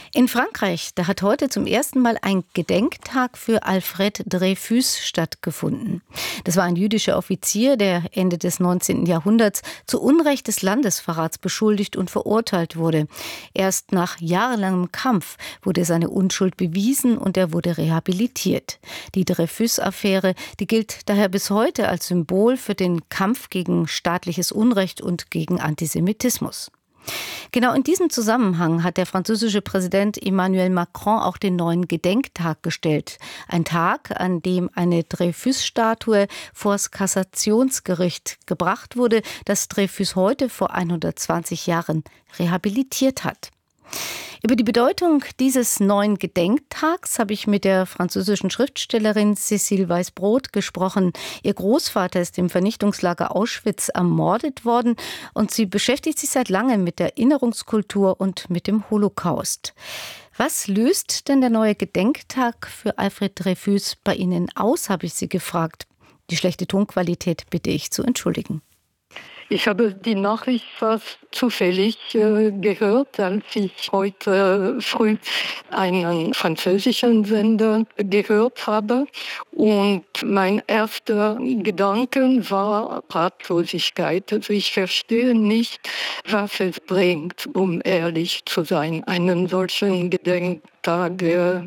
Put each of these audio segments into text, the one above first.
In Frankreich, da hat heute zum ersten Mal ein Gedenktag für Alfred Dreyfus stattgefunden. Das war ein jüdischer Offizier, der Ende des 19. Jahrhunderts zu Unrecht des Landesverrats beschuldigt und verurteilt wurde. Erst nach jahrelangem Kampf wurde seine Unschuld bewiesen und er wurde rehabilitiert. Die Dreyfus-Affäre, die gilt daher bis heute als Symbol für den Kampf gegen staatliches Unrecht und gegen Antisemitismus. Genau in diesem Zusammenhang hat der französische Präsident Emmanuel Macron auch den neuen Gedenktag gestellt. Ein Tag, an dem eine Dreyfus-Statue vors Kassationsgericht gebracht wurde, das Dreyfus heute vor 120 Jahren rehabilitiert hat. Über die Bedeutung dieses neuen Gedenktags habe ich mit der französischen Schriftstellerin Cécile Weißbrot gesprochen. Ihr Großvater ist im Vernichtungslager Auschwitz ermordet worden und sie beschäftigt sich seit langem mit der Erinnerungskultur und mit dem Holocaust. Was löst denn der neue Gedenktag für Alfred Dreyfus bei Ihnen aus, habe ich sie gefragt. Die schlechte Tonqualität bitte ich zu entschuldigen. Ich habe die Nachricht fast zufällig gehört, als ich heute früh einen französischen Sender gehört habe. Und mein erster Gedanke war Ratlosigkeit. Also ich verstehe nicht, was es bringt, um ehrlich zu sein, einen solchen Gedenktag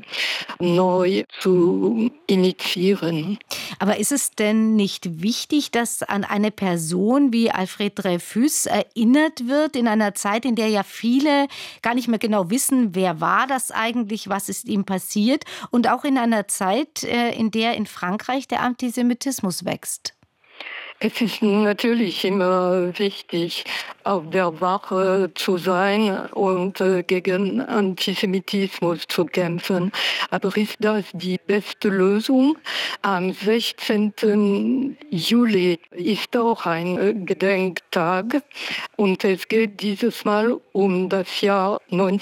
neu zu initiieren. Aber ist es denn nicht wichtig, dass an eine Person wie Alfred Dreyfus erinnert wird, in einer Zeit, in der ja viele gar nicht mehr genau wissen, wer war das eigentlich, was ist ihm passiert, und auch in einer Zeit, in der in Frankreich der Antisemitismus wächst? Es ist natürlich immer wichtig, auf der Wache zu sein und gegen Antisemitismus zu kämpfen. Aber ist das die beste Lösung? Am 16. Juli ist auch ein Gedenktag und es geht dieses Mal um das Jahr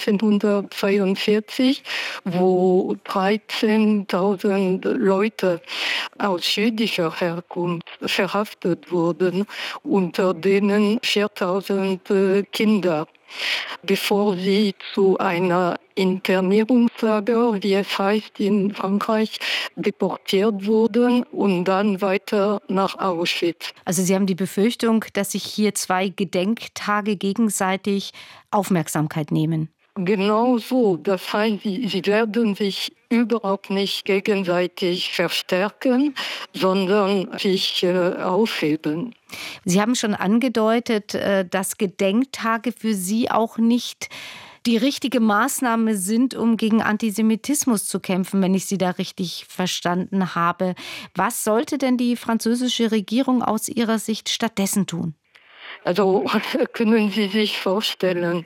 1942, wo 13.000 Leute aus jüdischer Herkunft verhaftet wurden, unter denen 4.000 Kinder, bevor sie zu einer Internierungslager, wie es heißt in Frankreich, deportiert wurden und dann weiter nach Auschwitz. Also Sie haben die Befürchtung, dass sich hier zwei Gedenktage gegenseitig Aufmerksamkeit nehmen. Genau so. Das heißt, sie werden sich überhaupt nicht gegenseitig verstärken, sondern sich aufheben. Sie haben schon angedeutet, dass Gedenktage für Sie auch nicht die richtige Maßnahme sind, um gegen Antisemitismus zu kämpfen, wenn ich Sie da richtig verstanden habe. Was sollte denn die französische Regierung aus Ihrer Sicht stattdessen tun? Also können Sie sich vorstellen,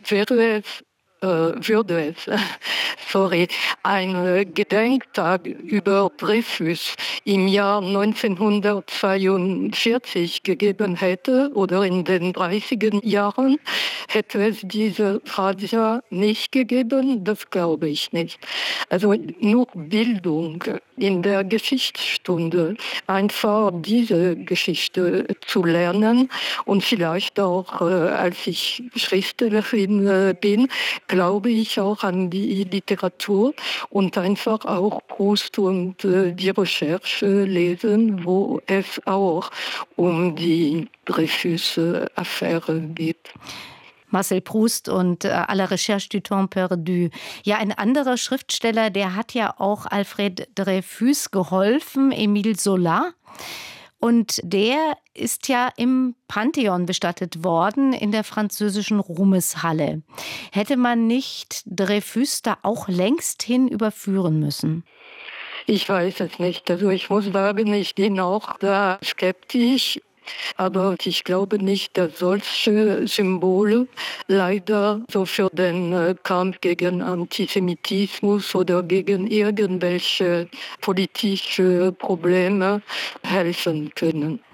würde es einen Gedenktag über Dreyfus im Jahr 1942 gegeben hätte oder in den 30er Jahren, hätte es diese Razzia nicht gegeben, das glaube ich nicht. Also nur Bildung in der Geschichtsstunde, einfach diese Geschichte zu lernen und vielleicht auch, als ich Schriftstellerin bin, glaube ich auch an die Literatur und einfach auch Proust und die Recherche lesen, wo es auch um die Dreyfus-Affäre geht. Marcel Proust und à la recherche du temps perdu. Ja, ein anderer Schriftsteller, der hat ja auch Alfred Dreyfus geholfen, Émile Zola. Und der ist ja im Pantheon bestattet worden, in der französischen Ruhmeshalle. Hätte man nicht Dreyfus da auch längsthin überführen müssen? Ich weiß es nicht. Also ich muss sagen, ich bin auch da skeptisch. Aber ich glaube nicht, dass solche Symbole leider so für den Kampf gegen Antisemitismus oder gegen irgendwelche politische Probleme helfen können.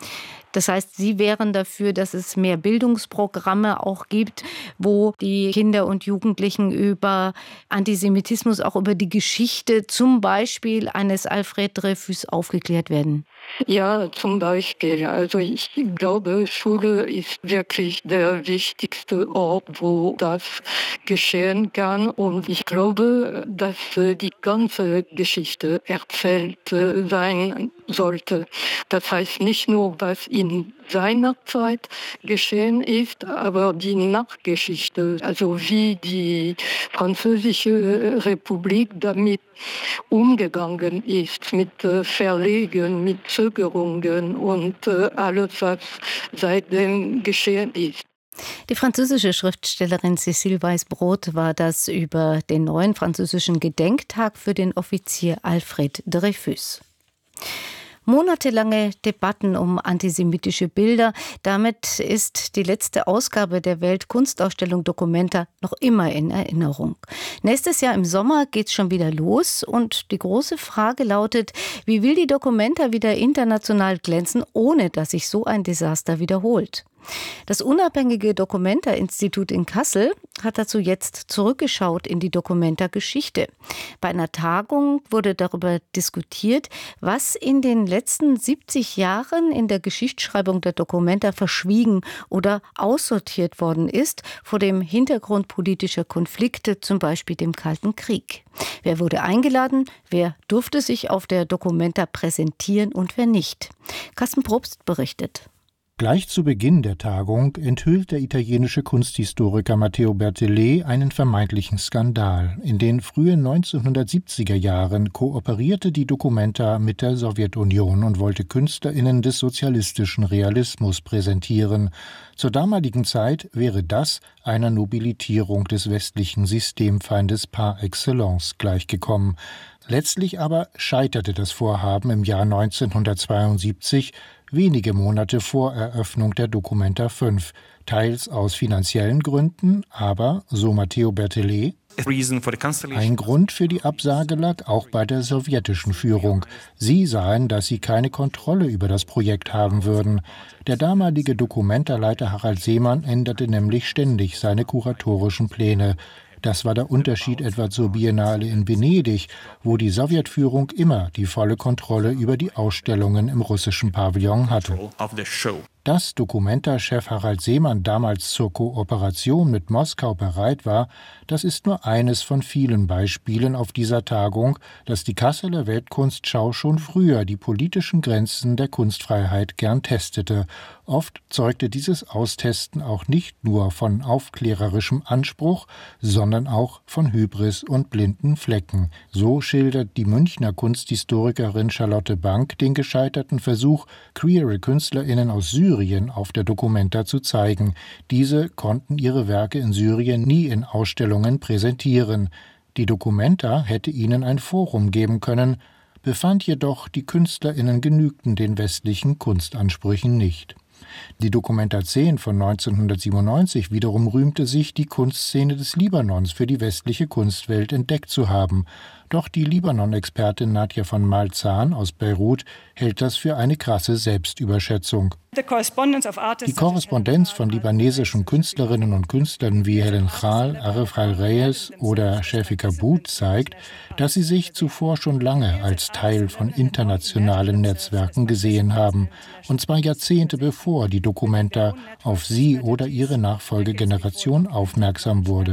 Das heißt, Sie wären dafür, dass es mehr Bildungsprogramme auch gibt, wo die Kinder und Jugendlichen über Antisemitismus, auch über die Geschichte zum Beispiel eines Alfred Dreyfus aufgeklärt werden? Ja, zum Beispiel. Also ich glaube, Schule ist wirklich der wichtigste Ort, wo das geschehen kann. Und ich glaube, dass die ganze Geschichte erzählt sein sollte. Das heißt nicht nur, was in seiner Zeit geschehen ist, aber die Nachgeschichte, also wie die Französische Republik damit umgegangen ist, mit Verlegen, mit Zögerungen und alles, was seitdem geschehen ist. Die französische Schriftstellerin Cécile Weißbrot war das über den neuen französischen Gedenktag für den Offizier Alfred Dreyfus. Monatelange Debatten um antisemitische Bilder. Damit ist die letzte Ausgabe der Weltkunstausstellung Documenta noch immer in Erinnerung. Nächstes Jahr im Sommer geht's schon wieder los und die große Frage lautet, wie will die Documenta wieder international glänzen, ohne dass sich so ein Desaster wiederholt? Das unabhängige Documenta-Institut in Kassel hat dazu jetzt zurückgeschaut in die Documenta-Geschichte. Bei einer Tagung wurde darüber diskutiert, was in den letzten 70 Jahren in der Geschichtsschreibung der Documenta verschwiegen oder aussortiert worden ist, vor dem Hintergrund politischer Konflikte, zum Beispiel dem Kalten Krieg. Wer wurde eingeladen, wer durfte sich auf der Documenta präsentieren und wer nicht? Carsten Probst berichtet. Gleich zu Beginn der Tagung enthüllt der italienische Kunsthistoriker Matteo Bertellet einen vermeintlichen Skandal. In den frühen 1970er Jahren kooperierte die Documenta mit der Sowjetunion und wollte KünstlerInnen des sozialistischen Realismus präsentieren. Zur damaligen Zeit wäre das einer Nobilitierung des westlichen Systemfeindes par excellence gleichgekommen. Letztlich aber scheiterte das Vorhaben im Jahr 1972, wenige Monate vor Eröffnung der Documenta 5, teils aus finanziellen Gründen, aber, so Matteo Bertellet, ein Grund für die Absage lag auch bei der sowjetischen Führung. Sie sahen, dass sie keine Kontrolle über das Projekt haben würden. Der damalige Documenta-Leiter Harald Seemann änderte nämlich ständig seine kuratorischen Pläne. Das war der Unterschied etwa zur Biennale in Venedig, wo die Sowjetführung immer die volle Kontrolle über die Ausstellungen im russischen Pavillon hatte. Dass Documenta-Chef Harald Seemann damals zur Kooperation mit Moskau bereit war, das ist nur eines von vielen Beispielen auf dieser Tagung, dass die Kasseler Weltkunstschau schon früher die politischen Grenzen der Kunstfreiheit gern testete. Oft zeugte dieses Austesten auch nicht nur von aufklärerischem Anspruch, sondern auch von Hybris und blinden Flecken. So schildert die Münchner Kunsthistorikerin Charlotte Bank den gescheiterten Versuch, queere KünstlerInnen aus Syrien auf der Documenta zu zeigen. Diese konnten ihre Werke in Syrien nie in Ausstellungen präsentieren. Die Documenta hätte ihnen ein Forum geben können, befand jedoch, die KünstlerInnen genügten den westlichen Kunstansprüchen nicht. Die Documenta 10 von 1997 wiederum rühmte sich, die Kunstszene des Libanons für die westliche Kunstwelt entdeckt zu haben. Doch die Libanon-Expertin Nadja von Malzahn aus Beirut hält das für eine krasse Selbstüberschätzung. Die Korrespondenz von libanesischen Künstlerinnen und Künstlern wie Helen Khal, Arif Al-Reyes oder Shefika Bout zeigt, dass sie sich zuvor schon lange als Teil von internationalen Netzwerken gesehen haben, und zwar Jahrzehnte bevor die Documenta auf sie oder ihre Nachfolgegeneration aufmerksam wurde.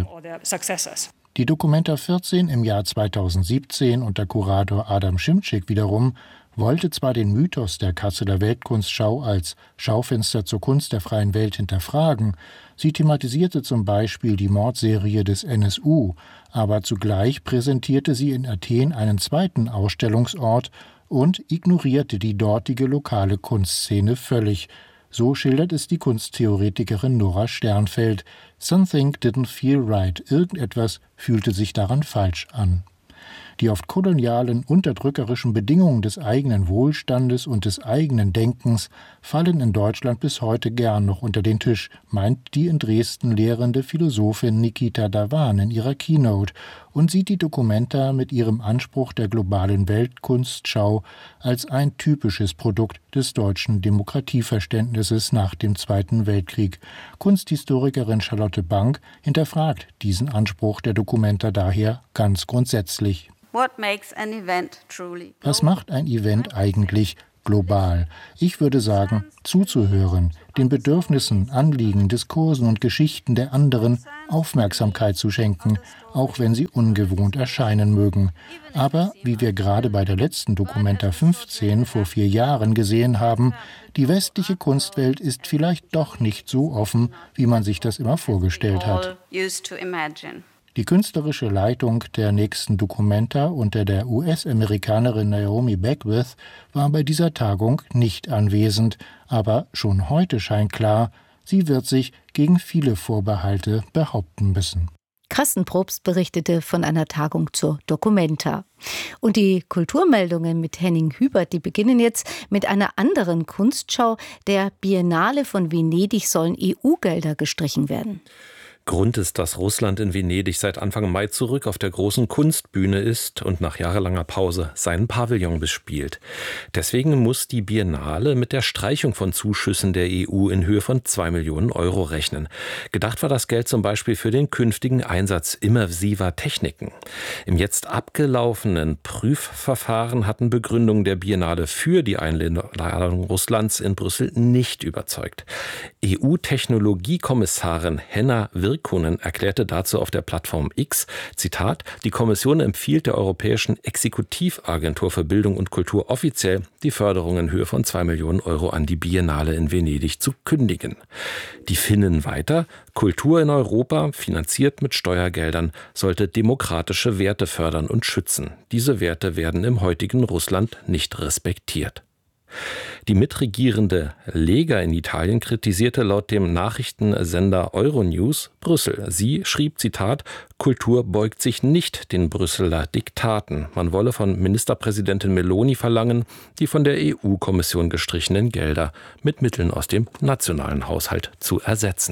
Die Documenta 14 im Jahr 2017 unter Kurator Adam Szymczyk wiederum wollte zwar den Mythos der Kasseler Weltkunstschau als Schaufenster zur Kunst der freien Welt hinterfragen, sie thematisierte zum Beispiel die Mordserie des NSU, aber zugleich präsentierte sie in Athen einen zweiten Ausstellungsort und ignorierte die dortige lokale Kunstszene völlig. So schildert es die Kunsttheoretikerin Nora Sternfeld. Something didn't feel right. Irgendetwas fühlte sich daran falsch an. Die oft kolonialen, unterdrückerischen Bedingungen des eigenen Wohlstandes und des eigenen Denkens fallen in Deutschland bis heute gern noch unter den Tisch, meint die in Dresden lehrende Philosophin Nikita Dawan in ihrer Keynote und sieht die Documenta mit ihrem Anspruch der globalen Weltkunstschau als ein typisches Produkt des deutschen Demokratieverständnisses nach dem Zweiten Weltkrieg. Kunsthistorikerin Charlotte Bank hinterfragt diesen Anspruch der Documenta daher ganz grundsätzlich. Was macht ein Event eigentlich global? Ich würde sagen, zuzuhören, den Bedürfnissen, Anliegen, Diskursen und Geschichten der anderen Aufmerksamkeit zu schenken, auch wenn sie ungewohnt erscheinen mögen. Aber, wie wir gerade bei der letzten Documenta 15 vor 4 Jahren gesehen haben, die westliche Kunstwelt ist vielleicht doch nicht so offen, wie man sich das immer vorgestellt hat. Die künstlerische Leitung der nächsten Documenta unter der US-Amerikanerin Naomi Beckwith war bei dieser Tagung nicht anwesend, aber schon heute scheint klar, sie wird sich gegen viele Vorbehalte behaupten müssen. Carsten Probst berichtete von einer Tagung zur Documenta. Und die Kulturmeldungen mit Henning Hubert, die beginnen jetzt mit einer anderen Kunstschau. Der Biennale von Venedig sollen EU-Gelder gestrichen werden. Grund ist, dass Russland in Venedig seit Anfang Mai zurück auf der großen Kunstbühne ist und nach jahrelanger Pause seinen Pavillon bespielt. Deswegen muss die Biennale mit der Streichung von Zuschüssen der EU in Höhe von 2 Millionen Euro rechnen. Gedacht war das Geld zum Beispiel für den künftigen Einsatz immersiver Techniken. Im jetzt abgelaufenen Prüfverfahren hatten Begründungen der Biennale für die Einladung Russlands in Brüssel nicht überzeugt. EU-Technologiekommissarin Henna Virkkunen erklärte dazu auf der Plattform X, Zitat, die Kommission empfiehlt der Europäischen Exekutivagentur für Bildung und Kultur offiziell, die Förderung in Höhe von 2 Millionen Euro an die Biennale in Venedig zu kündigen. Die Finnen weiter, Kultur in Europa, finanziert mit Steuergeldern, sollte demokratische Werte fördern und schützen. Diese Werte werden im heutigen Russland nicht respektiert. Die mitregierende Lega in Italien kritisierte laut dem Nachrichtensender Euronews Brüssel. Sie schrieb, Zitat, Kultur beugt sich nicht den Brüsseler Diktaten. Man wolle von Ministerpräsidentin Meloni verlangen, die von der EU-Kommission gestrichenen Gelder mit Mitteln aus dem nationalen Haushalt zu ersetzen.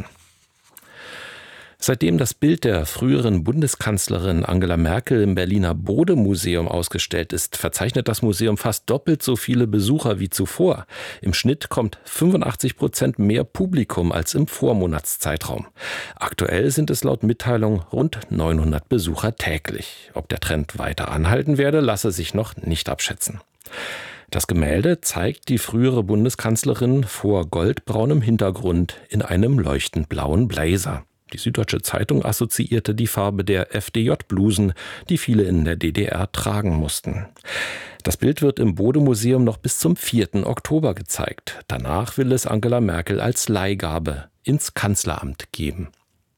Seitdem das Bild der früheren Bundeskanzlerin Angela Merkel im Berliner Bode-Museum ausgestellt ist, verzeichnet das Museum fast doppelt so viele Besucher wie zuvor. Im Schnitt kommt 85% mehr Publikum als im Vormonatszeitraum. Aktuell sind es laut Mitteilung rund 900 Besucher täglich. Ob der Trend weiter anhalten werde, lasse sich noch nicht abschätzen. Das Gemälde zeigt die frühere Bundeskanzlerin vor goldbraunem Hintergrund in einem leuchtend blauen Blazer. Die Süddeutsche Zeitung assoziierte die Farbe der FDJ-Blusen, die viele in der DDR tragen mussten. Das Bild wird im Bode-Museum noch bis zum 4. Oktober gezeigt. Danach will es Angela Merkel als Leihgabe ins Kanzleramt geben.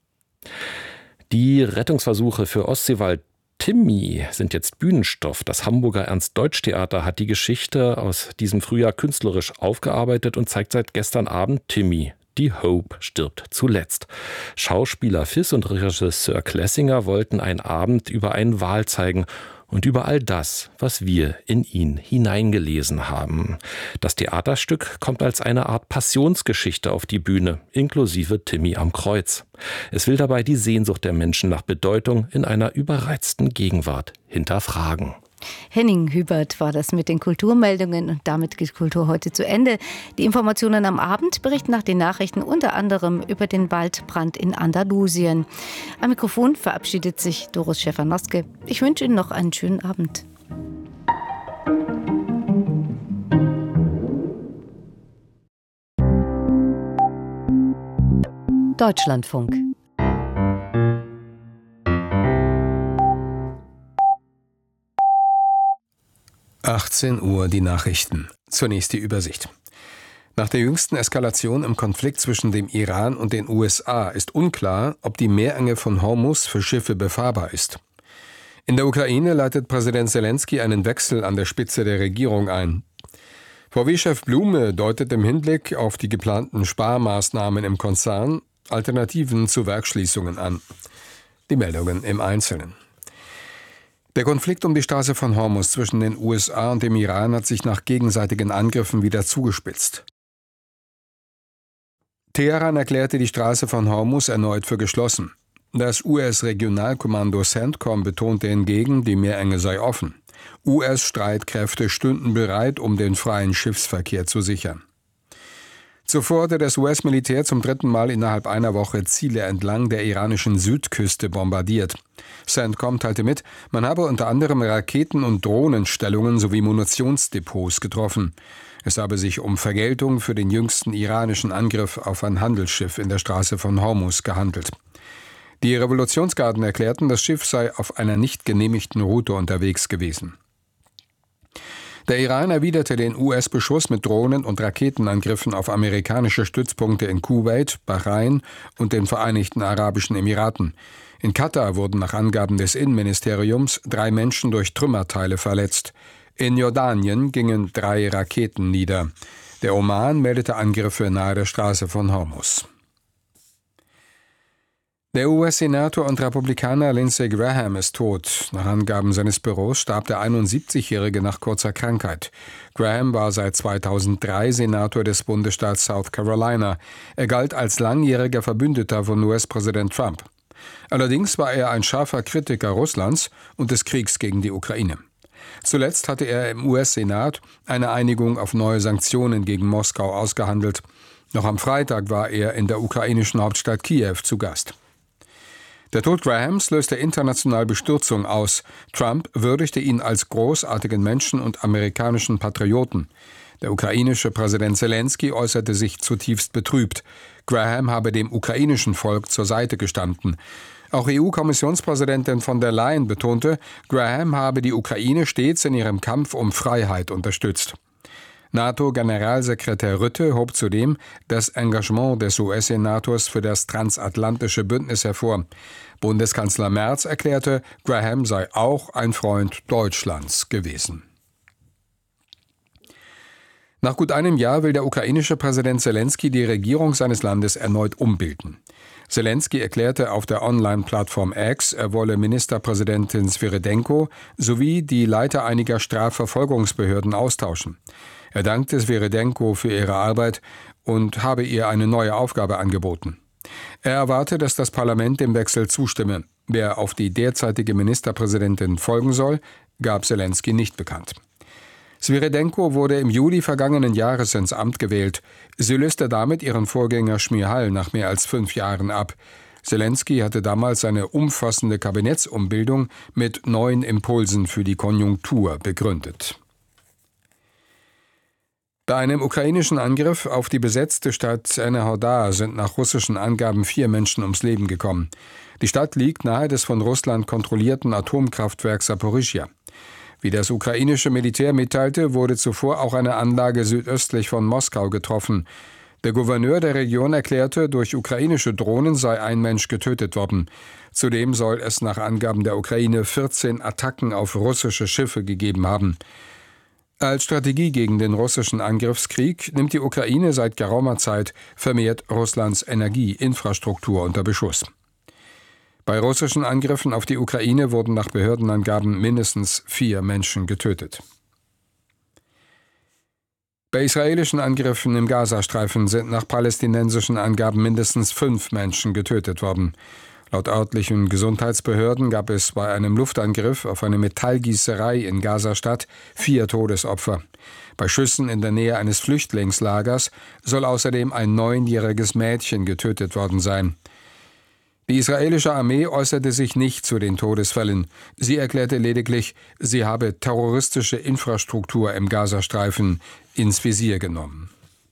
Die Rettungsversuche für Ostseewald Timmy sind jetzt Bühnenstoff. Das Hamburger Ernst-Deutsch-Theater hat die Geschichte aus diesem Frühjahr künstlerisch aufgearbeitet und zeigt seit gestern Abend Timmy. Die Hope stirbt zuletzt. Schauspieler Fiss und Regisseur Klessinger wollten einen Abend über einen Wal zeigen und über all das, was wir in ihn hineingelesen haben. Das Theaterstück kommt als eine Art Passionsgeschichte auf die Bühne, inklusive Timmy am Kreuz. Es will dabei die Sehnsucht der Menschen nach Bedeutung in einer überreizten Gegenwart hinterfragen. Henning Hubert war das mit den Kulturmeldungen und damit geht Kultur heute zu Ende. Die Informationen am Abend berichten nach den Nachrichten unter anderem über den Waldbrand in Andalusien. Am Mikrofon verabschiedet sich Doris Schäfer-Noske. Ich wünsche Ihnen noch einen schönen Abend. Deutschlandfunk. Uhr die Nachrichten. Zunächst die Übersicht. Nach der jüngsten Eskalation im Konflikt zwischen dem Iran und den USA ist unklar, ob die Meerenge von Hormuz für Schiffe befahrbar ist. In der Ukraine leitet Präsident Selenskyj einen Wechsel an der Spitze der Regierung ein. VW-Chef Blume deutet im Hinblick auf die geplanten Sparmaßnahmen im Konzern Alternativen zu Werksschließungen an. Die Meldungen im Einzelnen. Der Konflikt um die Straße von Hormuz zwischen den USA und dem Iran hat sich nach gegenseitigen Angriffen wieder zugespitzt. Teheran erklärte die Straße von Hormuz erneut für geschlossen. Das US-Regionalkommando CENTCOM betonte hingegen, die Meerenge sei offen. US-Streitkräfte stünden bereit, um den freien Schiffsverkehr zu sichern. Zuvor hatte das US-Militär zum 3. Mal innerhalb einer Woche Ziele entlang der iranischen Südküste bombardiert. CENTCOM teilte mit, man habe unter anderem Raketen- und Drohnenstellungen sowie Munitionsdepots getroffen. Es habe sich um Vergeltung für den jüngsten iranischen Angriff auf ein Handelsschiff in der Straße von Hormuz gehandelt. Die Revolutionsgarden erklärten, das Schiff sei auf einer nicht genehmigten Route unterwegs gewesen. Der Iran erwiderte den US-Beschuss mit Drohnen- und Raketenangriffen auf amerikanische Stützpunkte in Kuwait, Bahrain und den Vereinigten Arabischen Emiraten. In Katar wurden nach Angaben des Innenministeriums 3 Menschen durch Trümmerteile verletzt. In Jordanien gingen 3 Raketen nieder. Der Oman meldete Angriffe nahe der Straße von Hormuz. Der US-Senator und Republikaner Lindsey Graham ist tot. Nach Angaben seines Büros starb der 71-Jährige nach kurzer Krankheit. Graham war seit 2003 Senator des Bundesstaats South Carolina. Er galt als langjähriger Verbündeter von US-Präsident Trump. Allerdings war er ein scharfer Kritiker Russlands und des Kriegs gegen die Ukraine. Zuletzt hatte er im US-Senat eine Einigung auf neue Sanktionen gegen Moskau ausgehandelt. Noch am Freitag war er in der ukrainischen Hauptstadt Kiew zu Gast. Der Tod Grahams löste international Bestürzung aus. Trump würdigte ihn als großartigen Menschen und amerikanischen Patrioten. Der ukrainische Präsident Zelensky äußerte sich zutiefst betrübt. Graham habe dem ukrainischen Volk zur Seite gestanden. Auch EU-Kommissionspräsidentin von der Leyen betonte, Graham habe die Ukraine stets in ihrem Kampf um Freiheit unterstützt. NATO-Generalsekretär Rutte hob zudem das Engagement des US-Senators für das transatlantische Bündnis hervor. Bundeskanzler Merz erklärte, Graham sei auch ein Freund Deutschlands gewesen. Nach gut einem Jahr will der ukrainische Präsident Zelensky die Regierung seines Landes erneut umbilden. Zelensky erklärte auf der Online-Plattform X, er wolle Ministerpräsidentin Svyrydenko sowie die Leiter einiger Strafverfolgungsbehörden austauschen. Er dankte Svyrydenko für ihre Arbeit und habe ihr eine neue Aufgabe angeboten. Er erwarte, dass das Parlament dem Wechsel zustimme. Wer auf die derzeitige Ministerpräsidentin folgen soll, gab Zelensky nicht bekannt. Svyrydenko wurde im Juli vergangenen Jahres ins Amt gewählt. Sie löste damit ihren Vorgänger Schmyhal nach mehr als 5 Jahren ab. Zelensky hatte damals seine umfassende Kabinettsumbildung mit neuen Impulsen für die Konjunktur begründet. Bei einem ukrainischen Angriff auf die besetzte Stadt Enerhodar sind nach russischen Angaben 4 Menschen ums Leben gekommen. Die Stadt liegt nahe des von Russland kontrollierten Atomkraftwerks Saporischschja. Wie das ukrainische Militär mitteilte, wurde zuvor auch eine Anlage südöstlich von Moskau getroffen. Der Gouverneur der Region erklärte, durch ukrainische Drohnen sei ein Mensch getötet worden. Zudem soll es nach Angaben der Ukraine 14 Attacken auf russische Schiffe gegeben haben. Als Strategie gegen den russischen Angriffskrieg nimmt die Ukraine seit geraumer Zeit vermehrt Russlands Energieinfrastruktur unter Beschuss. Bei russischen Angriffen auf die Ukraine wurden nach Behördenangaben mindestens 4 Menschen getötet. Bei israelischen Angriffen im Gazastreifen sind nach palästinensischen Angaben mindestens 5 Menschen getötet worden. Laut örtlichen Gesundheitsbehörden gab es bei einem Luftangriff auf eine Metallgießerei in Gazastadt 4 Todesopfer. Bei Schüssen in der Nähe eines Flüchtlingslagers soll außerdem ein 9-jähriges Mädchen getötet worden sein. Die israelische Armee äußerte sich nicht zu den Todesfällen. Sie erklärte lediglich, sie habe terroristische Infrastruktur im Gazastreifen ins Visier genommen.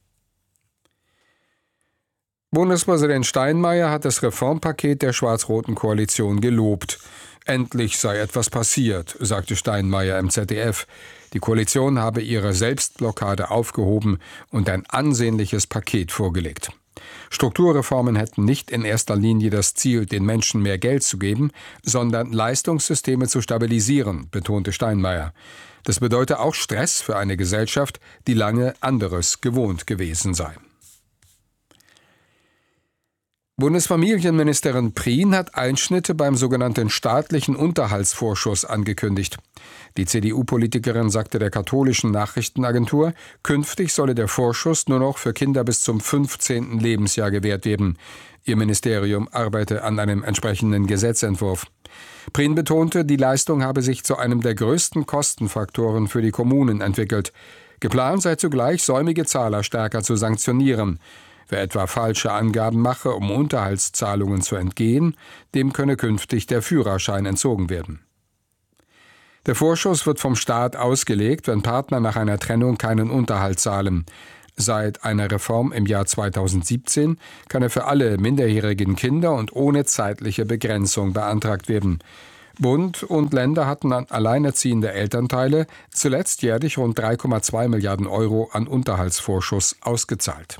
Bundespräsident Steinmeier hat das Reformpaket der schwarz-roten Koalition gelobt. Endlich sei etwas passiert, sagte Steinmeier im ZDF. Die Koalition habe ihre Selbstblockade aufgehoben und ein ansehnliches Paket vorgelegt. Strukturreformen hätten nicht in erster Linie das Ziel, den Menschen mehr Geld zu geben, sondern Leistungssysteme zu stabilisieren, betonte Steinmeier. Das bedeute auch Stress für eine Gesellschaft, die lange anderes gewohnt gewesen sei. Bundesfamilienministerin Prien hat Einschnitte beim sogenannten staatlichen Unterhaltsvorschuss angekündigt. Die CDU-Politikerin sagte der katholischen Nachrichtenagentur, künftig solle der Vorschuss nur noch für Kinder bis zum 15. Lebensjahr gewährt werden. Ihr Ministerium arbeite an einem entsprechenden Gesetzentwurf. Prien betonte, die Leistung habe sich zu einem der größten Kostenfaktoren für die Kommunen entwickelt. Geplant sei zugleich, säumige Zahler stärker zu sanktionieren. Wer etwa falsche Angaben mache, um Unterhaltszahlungen zu entgehen, dem könne künftig der Führerschein entzogen werden. Der Vorschuss wird vom Staat ausgelegt, wenn Partner nach einer Trennung keinen Unterhalt zahlen. Seit einer Reform im Jahr 2017 kann er für alle minderjährigen Kinder und ohne zeitliche Begrenzung beantragt werden. Bund und Länder hatten an alleinerziehende Elternteile zuletzt jährlich rund 3,2 Milliarden Euro an Unterhaltsvorschuss ausgezahlt.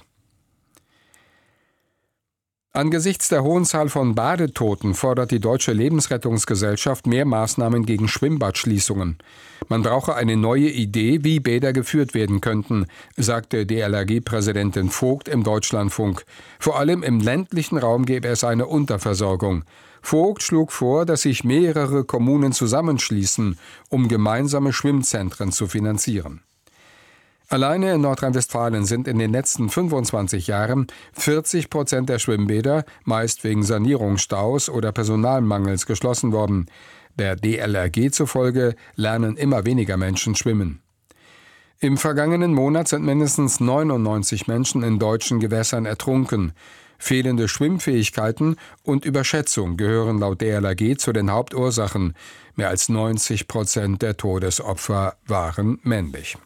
Angesichts der hohen Zahl von Badetoten fordert die Deutsche Lebensrettungsgesellschaft mehr Maßnahmen gegen Schwimmbadschließungen. Man brauche eine neue Idee, wie Bäder geführt werden könnten, sagte DLRG-Präsidentin Vogt im Deutschlandfunk. Vor allem im ländlichen Raum gäbe es eine Unterversorgung. Vogt schlug vor, dass sich mehrere Kommunen zusammenschließen, um gemeinsame Schwimmzentren zu finanzieren. Alleine in Nordrhein-Westfalen sind in den letzten 25 Jahren 40% der Schwimmbäder, meist wegen Sanierungsstaus oder Personalmangels, geschlossen worden. Der DLRG zufolge lernen immer weniger Menschen schwimmen. Im vergangenen Monat sind mindestens 99 Menschen in deutschen Gewässern ertrunken. Fehlende Schwimmfähigkeiten und Überschätzung gehören laut DLRG zu den Hauptursachen. Mehr als 90% der Todesopfer waren männlich.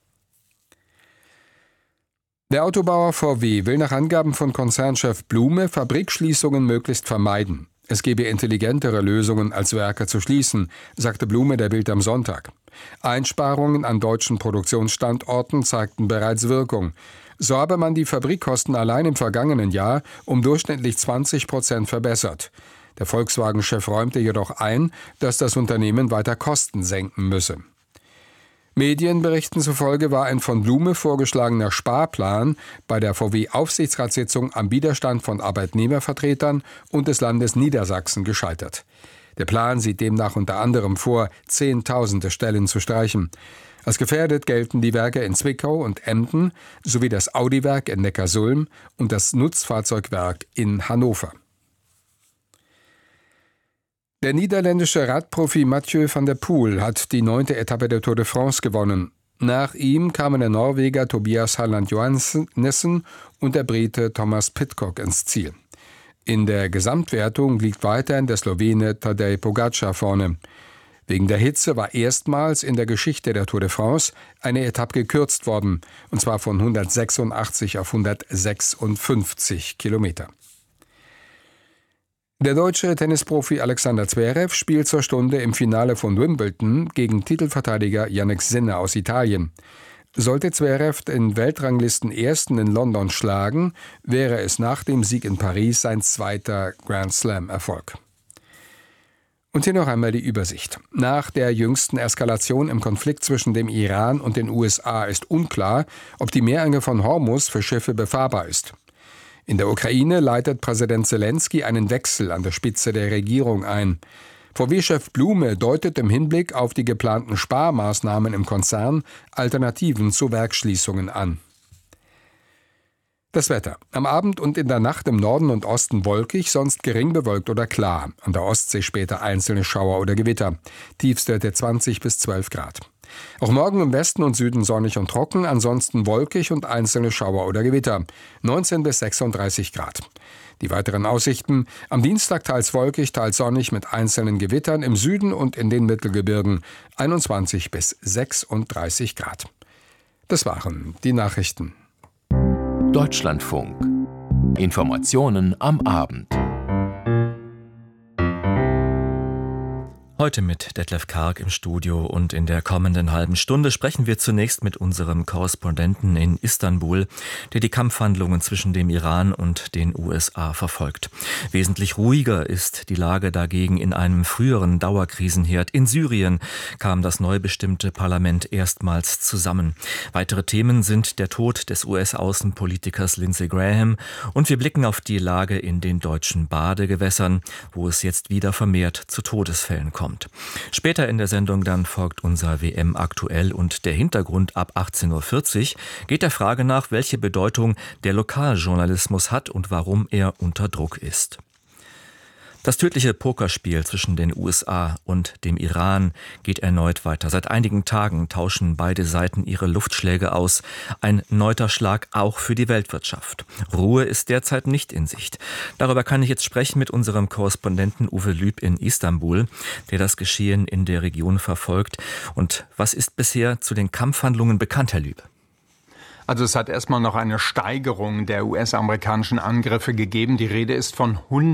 Der Autobauer VW will nach Angaben von Konzernchef Blume Fabrikschließungen möglichst vermeiden. Es gebe intelligentere Lösungen, als Werke zu schließen, sagte Blume der Bild am Sonntag. Einsparungen an deutschen Produktionsstandorten zeigten bereits Wirkung. So habe man die Fabrikkosten allein im vergangenen Jahr um durchschnittlich 20% verbessert. Der Volkswagen-Chef räumte jedoch ein, dass das Unternehmen weiter Kosten senken müsse. Medienberichten zufolge war ein von Blume vorgeschlagener Sparplan bei der VW-Aufsichtsratssitzung am Widerstand von Arbeitnehmervertretern und des Landes Niedersachsen gescheitert. Der Plan sieht demnach unter anderem vor, Zehntausende Stellen zu streichen. Als gefährdet gelten die Werke in Zwickau und Emden sowie das Audi-Werk in Neckarsulm und das Nutzfahrzeugwerk in Hannover. Der niederländische Radprofi Mathieu van der Poel hat die 9. Etappe der Tour de France gewonnen. Nach ihm kamen der Norweger Tobias Harland Johannessen und der Brite Thomas Pidcock ins Ziel. In der Gesamtwertung liegt weiterhin der Slowene Tadej Pogačar vorne. Wegen der Hitze war erstmals in der Geschichte der Tour de France eine Etappe gekürzt worden, und zwar von 186 auf 156 Kilometer. Der deutsche Tennisprofi Alexander Zverev spielt zur Stunde im Finale von Wimbledon gegen Titelverteidiger Jannik Sinner aus Italien. Sollte Zverev den Weltranglisten-Ersten in London schlagen, wäre es nach dem Sieg in Paris sein zweiter Grand-Slam-Erfolg. Und hier noch einmal die Übersicht. Nach der jüngsten Eskalation im Konflikt zwischen dem Iran und den USA ist unklar, ob die Meerenge von Hormuz für Schiffe befahrbar ist. In der Ukraine leitet Präsident Zelensky einen Wechsel an der Spitze der Regierung ein. VW-Chef Blume deutet im Hinblick auf die geplanten Sparmaßnahmen im Konzern Alternativen zu Werksschließungen an. Das Wetter. Am Abend und in der Nacht im Norden und Osten wolkig, sonst gering bewölkt oder klar. An der Ostsee später einzelne Schauer oder Gewitter. Tiefstwerte 20 bis 12 Grad. Auch morgen im Westen und Süden sonnig und trocken, ansonsten wolkig und einzelne Schauer oder Gewitter. 19 bis 36 Grad. Die weiteren Aussichten: am Dienstag teils wolkig, teils sonnig mit einzelnen Gewittern im Süden und in den Mittelgebirgen. 21 bis 36 Grad. Das waren die Nachrichten. Deutschlandfunk. Informationen am Abend. Heute mit Detlef Karg im Studio und in der kommenden halben Stunde sprechen wir zunächst mit unserem Korrespondenten in Istanbul, der die Kampfhandlungen zwischen dem Iran und den USA verfolgt. Wesentlich ruhiger ist die Lage dagegen in einem früheren Dauerkrisenherd. In Syrien kam das neu bestimmte Parlament erstmals zusammen. Weitere Themen sind der Tod des US-Außenpolitikers Lindsey Graham und wir blicken auf die Lage in den deutschen Badegewässern, wo es jetzt wieder vermehrt zu Todesfällen kommt. Später in der Sendung dann folgt unser WM aktuell und der Hintergrund ab 18.40 Uhr geht der Frage nach, welche Bedeutung der Lokaljournalismus hat und warum er unter Druck ist. Das tödliche Pokerspiel zwischen den USA und dem Iran geht erneut weiter. Seit einigen Tagen tauschen beide Seiten ihre Luftschläge aus. Ein erneuter Schlag auch für die Weltwirtschaft. Ruhe ist derzeit nicht in Sicht. Darüber kann ich jetzt sprechen mit unserem Korrespondenten Uwe Lüb in Istanbul, der das Geschehen in der Region verfolgt. Und was ist bisher zu den Kampfhandlungen bekannt, Herr Lüb? Also es hat erstmal noch eine Steigerung der US-amerikanischen Angriffe gegeben. Die Rede ist von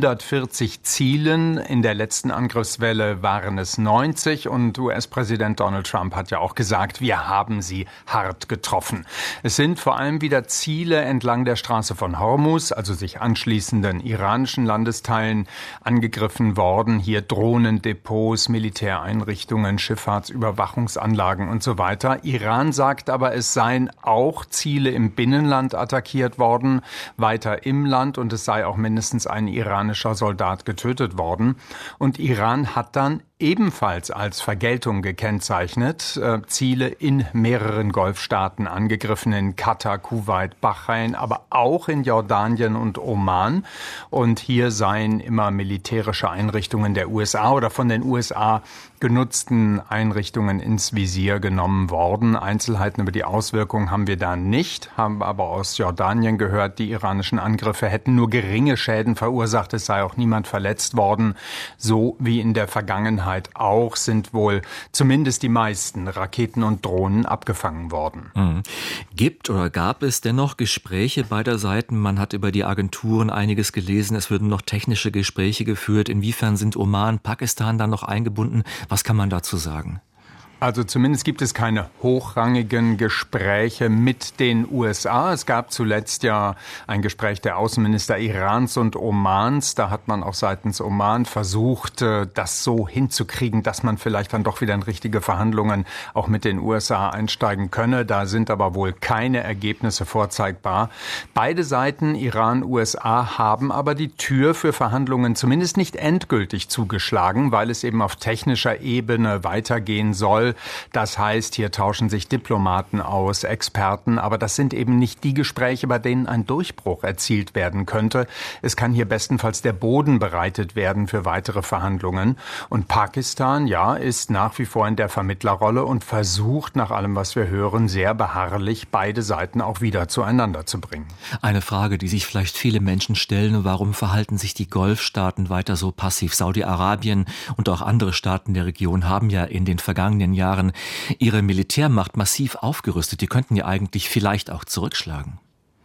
140 Zielen. In der letzten Angriffswelle waren es 90 und US-Präsident Donald Trump hat ja auch gesagt, wir haben sie hart getroffen. Es sind vor allem wieder Ziele entlang der Straße von Hormuz, also sich anschließenden iranischen Landesteilen, angegriffen worden. Hier Drohnendepots, Militäreinrichtungen, Schifffahrtsüberwachungsanlagen und so weiter. Iran sagt aber, es seien auch Ziele im Binnenland attackiert worden, weiter im Land, und es sei auch mindestens ein iranischer Soldat getötet worden. Und Iran hat dann ebenfalls als Vergeltung gekennzeichnet, Ziele in mehreren Golfstaaten angegriffen, in Katar, Kuwait, Bahrain, aber auch in Jordanien und Oman. Und hier seien immer militärische Einrichtungen der USA oder von den USA genutzten Einrichtungen ins Visier genommen worden. Einzelheiten über die Auswirkungen haben wir da nicht, haben aber aus Jordanien gehört, die iranischen Angriffe hätten nur geringe Schäden verursacht, es sei auch niemand verletzt worden. So wie in der Vergangenheit auch sind wohl zumindest die meisten Raketen und Drohnen abgefangen worden. Gibt oder gab es dennoch Gespräche beider Seiten? Man hat über die Agenturen einiges gelesen, es würden noch technische Gespräche geführt. Inwiefern sind Oman, Pakistan dann noch eingebunden? Was kann man dazu sagen? Also zumindest gibt es keine hochrangigen Gespräche mit den USA. Es gab zuletzt ja ein Gespräch der Außenminister Irans und Omans. Da hat man auch seitens Oman versucht, das so hinzukriegen, dass man vielleicht dann doch wieder in richtige Verhandlungen auch mit den USA einsteigen könne. Da sind aber wohl keine Ergebnisse vorzeigbar. Beide Seiten, Iran, USA, haben aber die Tür für Verhandlungen zumindest nicht endgültig zugeschlagen, weil es eben auf technischer Ebene weitergehen soll. Das heißt, hier tauschen sich Diplomaten aus, Experten, aber das sind eben nicht die Gespräche, bei denen ein Durchbruch erzielt werden könnte. Es kann hier bestenfalls der Boden bereitet werden für weitere Verhandlungen. Und Pakistan, ja, ist nach wie vor in der Vermittlerrolle und versucht, nach allem, was wir hören, sehr beharrlich beide Seiten auch wieder zueinander zu bringen. Eine Frage, die sich vielleicht viele Menschen stellen: Warum verhalten sich die Golfstaaten weiter so passiv? Saudi-Arabien und auch andere Staaten der Region haben ja in den vergangenen Jahren ihre Militärmacht massiv aufgerüstet. Die könnten ja eigentlich vielleicht auch zurückschlagen.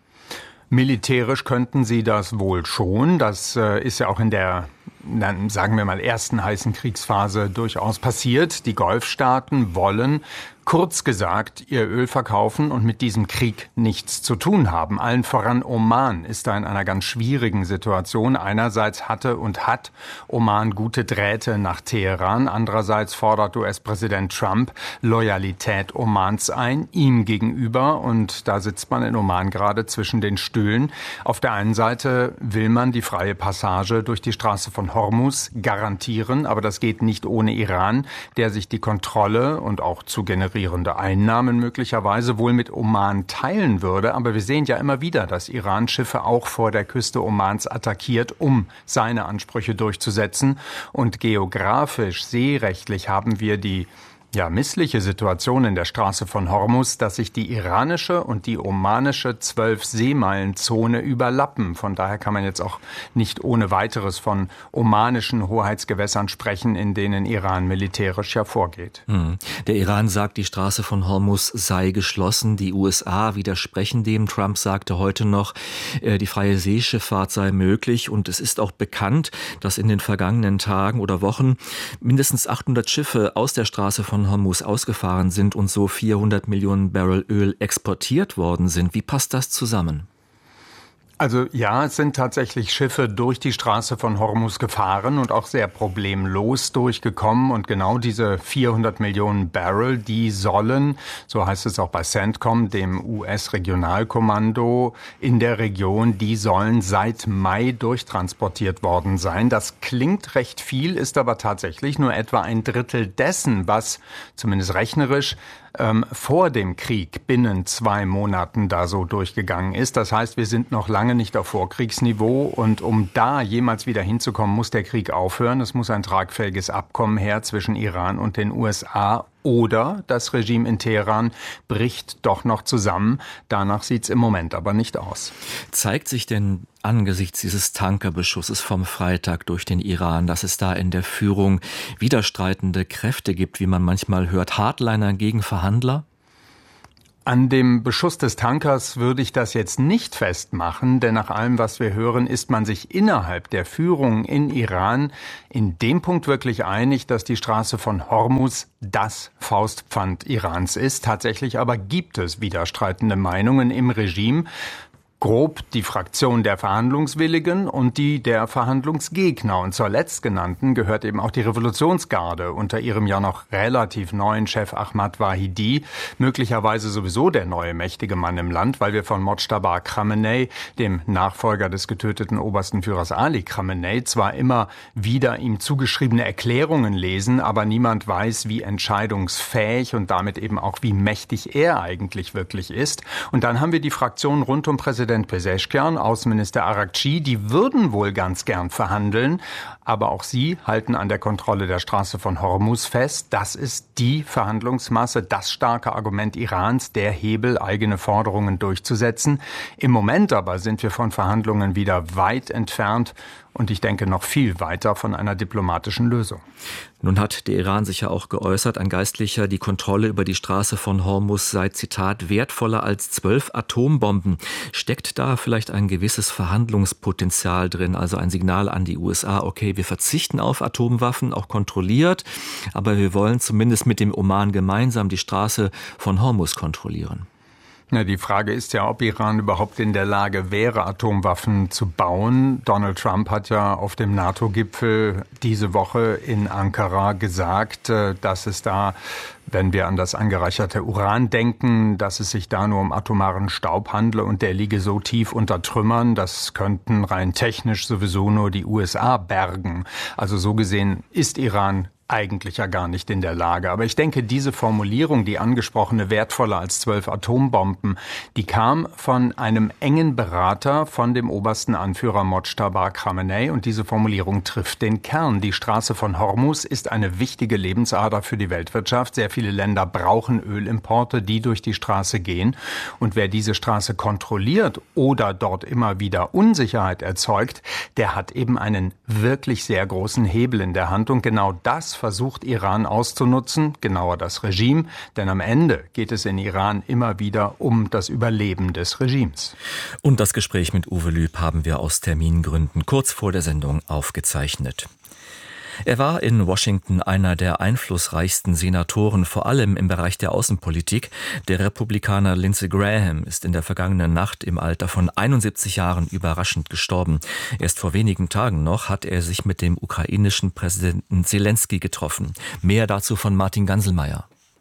Militärisch könnten sie das wohl schon. Das ist ja auch in der, dann sagen wir mal, ersten heißen Kriegsphase durchaus passiert. Die Golfstaaten wollen, kurz gesagt, ihr Öl verkaufen und mit diesem Krieg nichts zu tun haben. Allen voran Oman ist da in einer ganz schwierigen Situation. Einerseits hatte und hat Oman gute Drähte nach Teheran. Andererseits fordert US-Präsident Trump Loyalität Omans ein, ihm gegenüber. Und da sitzt man in Oman gerade zwischen den Stühlen. Auf der einen Seite will man die freie Passage durch die Straße von Hormuz garantieren. Aber das geht nicht ohne Iran, der sich die Kontrolle und auch zu generierende Einnahmen möglicherweise wohl mit Oman teilen würde. Aber wir sehen ja immer wieder, dass Iran Schiffe auch vor der Küste Omans attackiert, um seine Ansprüche durchzusetzen. Und geografisch, seerechtlich haben wir die missliche Situation in der Straße von Hormuz, dass sich die iranische und die omanische 12-Seemeilen-Zone überlappen. Von daher kann man jetzt auch nicht ohne weiteres von omanischen Hoheitsgewässern sprechen, in denen Iran militärisch ja vorgeht. Der Iran sagt, die Straße von Hormuz sei geschlossen. Die USA widersprechen dem. Trump sagte heute noch, die freie Seeschifffahrt sei möglich. Und es ist auch bekannt, dass in den vergangenen Tagen oder Wochen mindestens 800 Schiffe aus der Straße von Hormuz ausgefahren sind und so 400 Millionen Barrel Öl exportiert worden sind. Wie passt das zusammen? Also ja, es sind tatsächlich Schiffe durch die Straße von Hormuz gefahren und auch sehr problemlos durchgekommen. Und genau diese 400 Millionen Barrel, die sollen, so heißt es auch bei CENTCOM, dem US-Regionalkommando in der Region, die sollen seit Mai durchtransportiert worden sein. Das klingt recht viel, ist aber tatsächlich nur etwa ein Drittel dessen, was zumindest rechnerisch vor dem Krieg binnen 2 Monaten da so durchgegangen ist. Das heißt, wir sind noch lange nicht auf Vorkriegsniveau und um da jemals wieder hinzukommen, muss der Krieg aufhören. Es muss ein tragfähiges Abkommen her zwischen Iran und den USA oder das Regime in Teheran bricht doch noch zusammen. Danach sieht es im Moment aber nicht aus. Zeigt sich denn angesichts dieses Tankerbeschusses vom Freitag durch den Iran, dass es da in der Führung widerstreitende Kräfte gibt, wie man manchmal hört, Hardliner gegen Verhandler? An dem Beschuss des Tankers würde ich das jetzt nicht festmachen, denn nach allem, was wir hören, ist man sich innerhalb der Führung in Iran in dem Punkt wirklich einig, dass die Straße von Hormuz das Faustpfand Irans ist. Tatsächlich aber gibt es widerstreitende Meinungen im Regime. Grob die Fraktion der Verhandlungswilligen und die der Verhandlungsgegner. Und zur letztgenannten gehört eben auch die Revolutionsgarde unter ihrem ja noch relativ neuen Chef Ahmad Wahidi. Möglicherweise sowieso der neue mächtige Mann im Land, weil wir von Mojtaba Khamenei, dem Nachfolger des getöteten obersten Führers Ali Khamenei, zwar immer wieder ihm zugeschriebene Erklärungen lesen, aber niemand weiß, wie entscheidungsfähig und damit eben auch wie mächtig er eigentlich wirklich ist. Und dann haben wir die Fraktion rund um Präsident Pezeshkian, Außenminister Araghchi, die würden wohl ganz gern verhandeln, aber auch sie halten an der Kontrolle der Straße von Hormuz fest. Das ist die Verhandlungsmasse, das starke Argument Irans, der Hebel, eigene Forderungen durchzusetzen. Im Moment aber sind wir von Verhandlungen wieder weit entfernt und ich denke noch viel weiter von einer diplomatischen Lösung. Nun hat der Iran sich ja auch geäußert, ein Geistlicher, die Kontrolle über die Straße von Hormuz sei, Zitat, wertvoller als 12 Atombomben. Steckt da vielleicht ein gewisses Verhandlungspotenzial drin, also ein Signal an die USA, okay, wir verzichten auf Atomwaffen, auch kontrolliert, aber wir wollen zumindest mit dem Oman gemeinsam die Straße von Hormuz kontrollieren? Ja, die Frage ist ja, ob Iran überhaupt in der Lage wäre, Atomwaffen zu bauen. Donald Trump hat ja auf dem NATO-Gipfel diese Woche in Ankara gesagt, dass es da, wenn wir an das angereicherte Uran denken, dass es sich da nur um atomaren Staub handle und der liege so tief unter Trümmern, das könnten rein technisch sowieso nur die USA bergen. Also so gesehen ist Iran eigentlich ja gar nicht in der Lage. Aber ich denke, diese Formulierung, die angesprochene wertvoller als 12 Atombomben, die kam von einem engen Berater von dem obersten Anführer Mojtaba Khamenei und diese Formulierung trifft den Kern. Die Straße von Hormuz ist eine wichtige Lebensader für die Weltwirtschaft. Sehr viele Länder brauchen Ölimporte, die durch die Straße gehen. Und wer diese Straße kontrolliert oder dort immer wieder Unsicherheit erzeugt, der hat eben einen wirklich sehr großen Hebel in der Hand. Und genau das versucht Iran auszunutzen, genauer das Regime, denn am Ende geht es in Iran immer wieder um das Überleben des Regimes. Und das Gespräch mit Uwe Lüb haben wir aus Termingründen kurz vor der Sendung aufgezeichnet. Er war in Washington einer der einflussreichsten Senatoren, vor allem im Bereich der Außenpolitik. Der Republikaner Lindsey Graham ist in der vergangenen Nacht im Alter von 71 Jahren überraschend gestorben. Erst vor wenigen Tagen noch hat er sich mit dem ukrainischen Präsidenten Zelensky getroffen. Mehr dazu von Martin Ganselmeier.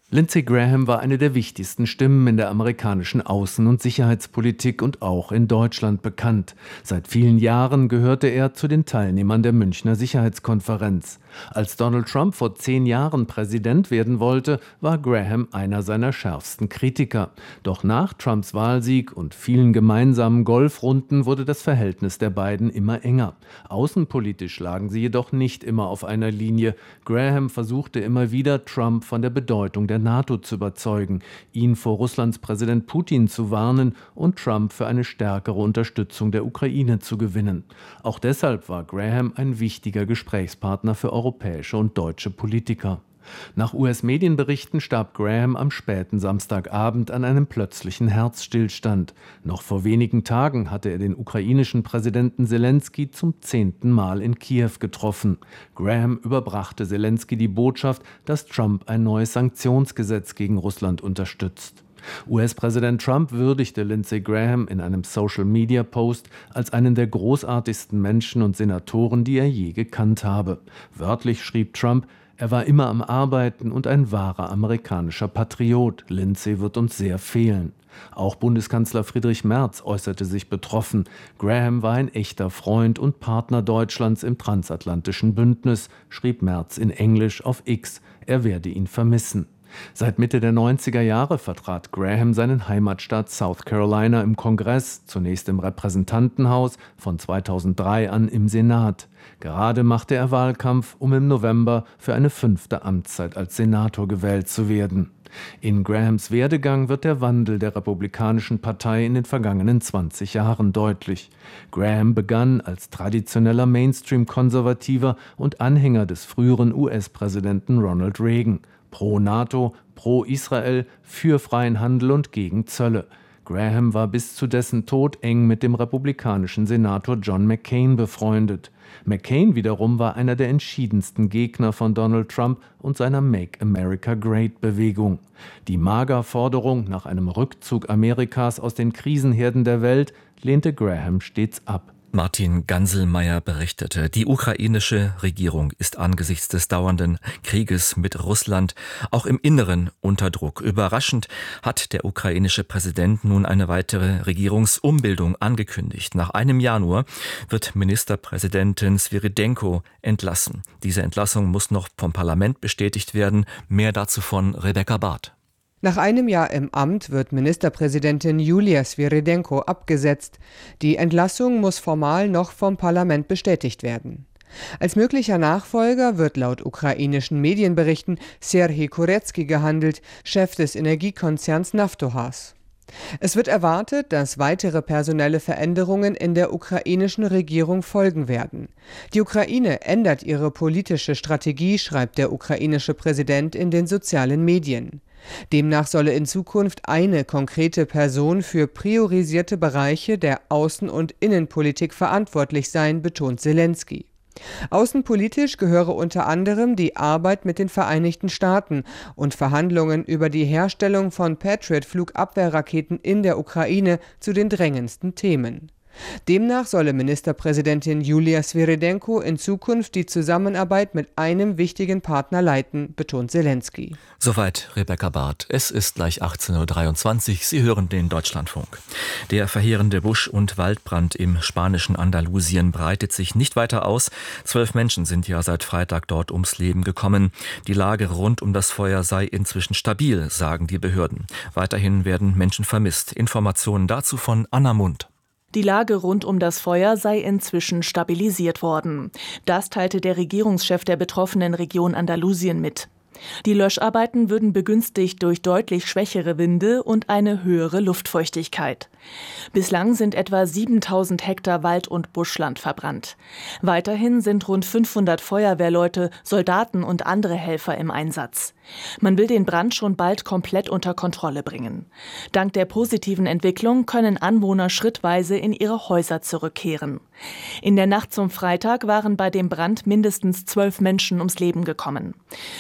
Lindsey Graham war eine der wichtigsten Stimmen in der amerikanischen Außen- und Sicherheitspolitik und auch in Deutschland bekannt. Seit vielen Jahren gehörte er zu den Teilnehmern der Münchner Sicherheitskonferenz. Als Donald Trump vor 10 Jahren Präsident werden wollte, war Graham einer seiner schärfsten Kritiker. Doch nach Trumps Wahlsieg und vielen gemeinsamen Golfrunden wurde das Verhältnis der beiden immer enger. Außenpolitisch lagen sie jedoch nicht immer auf einer Linie. Graham versuchte immer wieder, Trump von der Bedeutung der NATO zu überzeugen, ihn vor Russlands Präsident Putin zu warnen und Trump für eine stärkere Unterstützung der Ukraine zu gewinnen. Auch deshalb war Graham ein wichtiger Gesprächspartner für europäische und deutsche Politiker. Nach US-Medienberichten starb Graham am späten Samstagabend an einem plötzlichen Herzstillstand. Noch vor wenigen Tagen hatte er den ukrainischen Präsidenten Selenskyj zum 10. Mal in Kiew getroffen. Graham überbrachte Selenskyj die Botschaft, dass Trump ein neues Sanktionsgesetz gegen Russland unterstützt. US-Präsident Trump würdigte Lindsey Graham in einem Social-Media-Post als einen der großartigsten Menschen und Senatoren, die er je gekannt habe. Wörtlich schrieb Trump: Er war immer am Arbeiten und ein wahrer amerikanischer Patriot. Lindsey wird uns sehr fehlen. Auch Bundeskanzler Friedrich Merz äußerte sich betroffen. Graham war ein echter Freund und Partner Deutschlands im transatlantischen Bündnis, schrieb Merz in Englisch auf X. Er werde ihn vermissen. Seit Mitte der 90er Jahre vertrat Graham seinen Heimatstaat South Carolina im Kongress, zunächst im Repräsentantenhaus, von 2003 an im Senat. Gerade machte er Wahlkampf, um im November für eine 5. Amtszeit als Senator gewählt zu werden. In Grahams Werdegang wird der Wandel der Republikanischen Partei in den vergangenen 20 Jahren deutlich. Graham begann als traditioneller Mainstream-Konservativer und Anhänger des früheren US-Präsidenten Ronald Reagan. Pro-NATO, pro-Israel, für freien Handel und gegen Zölle. Graham war bis zu dessen Tod eng mit dem republikanischen Senator John McCain befreundet. McCain wiederum war einer der entschiedensten Gegner von Donald Trump und seiner Make America Great-Bewegung. Die MAGA-Forderung nach einem Rückzug Amerikas aus den Krisenherden der Welt lehnte Graham stets ab. Martin Ganselmeier berichtete, die ukrainische Regierung ist angesichts des dauernden Krieges mit Russland auch im Inneren unter Druck. Überraschend hat der ukrainische Präsident nun eine weitere Regierungsumbildung angekündigt. Nach einem Jahr nur wird Ministerpräsidentin Svyrydenko entlassen. Diese Entlassung muss noch vom Parlament bestätigt werden. Mehr dazu von Rebecca Barth. Nach einem Jahr im Amt wird Ministerpräsidentin Julia Svyrydenko abgesetzt. Die Entlassung muss formal noch vom Parlament bestätigt werden. Als möglicher Nachfolger wird laut ukrainischen Medienberichten Serhij Kurecki gehandelt, Chef des Energiekonzerns Naftogaz. Es wird erwartet, dass weitere personelle Veränderungen in der ukrainischen Regierung folgen werden. Die Ukraine ändert ihre politische Strategie, schreibt der ukrainische Präsident in den sozialen Medien. Demnach solle in Zukunft eine konkrete Person für priorisierte Bereiche der Außen- und Innenpolitik verantwortlich sein, betont Selenskyj. Außenpolitisch gehöre unter anderem die Arbeit mit den Vereinigten Staaten und Verhandlungen über die Herstellung von Patriot-Flugabwehrraketen in der Ukraine zu den drängendsten Themen. Demnach solle Ministerpräsidentin Julia Svyrydenko in Zukunft die Zusammenarbeit mit einem wichtigen Partner leiten, betont Selenskyj. Soweit Rebecca Barth. Es ist gleich 18.23 Uhr. Sie hören den Deutschlandfunk. Der verheerende Busch- und Waldbrand im spanischen Andalusien breitet sich nicht weiter aus. 12 Menschen sind ja seit Freitag dort ums Leben gekommen. Die Lage rund um das Feuer sei inzwischen stabil, sagen die Behörden. Weiterhin werden Menschen vermisst. Informationen dazu von Anna Mund. Die Lage rund um das Feuer sei inzwischen stabilisiert worden. Das teilte der Regierungschef der betroffenen Region Andalusien mit. Die Löscharbeiten würden begünstigt durch deutlich schwächere Winde und eine höhere Luftfeuchtigkeit. Bislang sind etwa 7.000 Hektar Wald- und Buschland verbrannt. Weiterhin sind rund 500 Feuerwehrleute, Soldaten und andere Helfer im Einsatz. Man will den Brand schon bald komplett unter Kontrolle bringen. Dank der positiven Entwicklung können Anwohner schrittweise in ihre Häuser zurückkehren. In der Nacht zum Freitag waren bei dem Brand mindestens 12 Menschen ums Leben gekommen. Sie wurden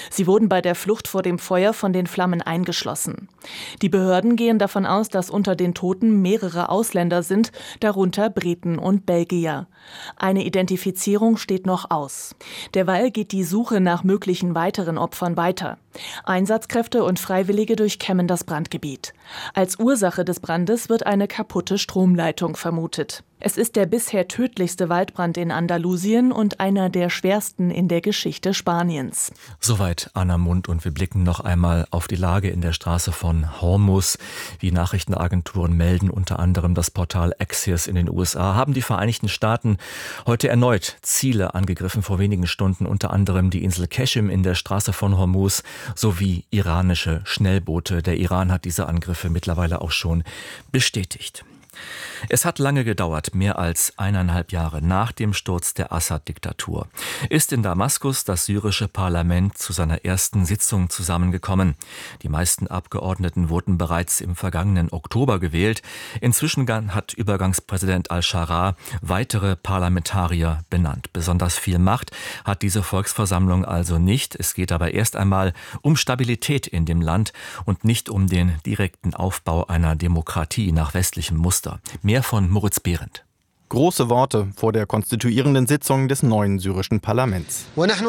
wurden bei der Flucht vor dem Feuer von den Flammen eingeschlossen. Die Behörden gehen davon aus, dass unter den Toten mehrere Ausländer sind, darunter Briten und Belgier. Eine Identifizierung steht noch aus. Derweil geht die Suche nach möglichen weiteren Opfern weiter. Einsatzkräfte und Freiwillige durchkämmen das Brandgebiet. Als Ursache des Brandes wird eine kaputte Stromleitung vermutet. Es ist der bisher tödlichste Waldbrand in Andalusien und einer der schwersten in der Geschichte Spaniens. Soweit Anna Mund, und wir blicken noch einmal auf die Lage in der Straße von Hormuz. Wie Nachrichtenagenturen melden, unter anderem das Portal Axios in den USA, haben die Vereinigten Staaten heute erneut Ziele angegriffen, vor wenigen Stunden unter anderem die Insel Qeshm in der Straße von Hormuz sowie iranische Schnellboote. Der Iran hat diese Angriffe mittlerweile auch schon bestätigt. Es hat lange gedauert, mehr als 1,5 Jahre nach dem Sturz der Assad-Diktatur, ist in Damaskus das syrische Parlament zu seiner ersten Sitzung zusammengekommen. Die meisten Abgeordneten wurden bereits im vergangenen Oktober gewählt. Inzwischen hat Übergangspräsident al-Sharaa weitere Parlamentarier benannt. Besonders viel Macht hat diese Volksversammlung also nicht. Es geht aber erst einmal um Stabilität in dem Land und nicht um den direkten Aufbau einer Demokratie nach westlichem Muster. Mehr von Moritz Behrendt. Große Worte vor der konstituierenden Sitzung des neuen syrischen Parlaments.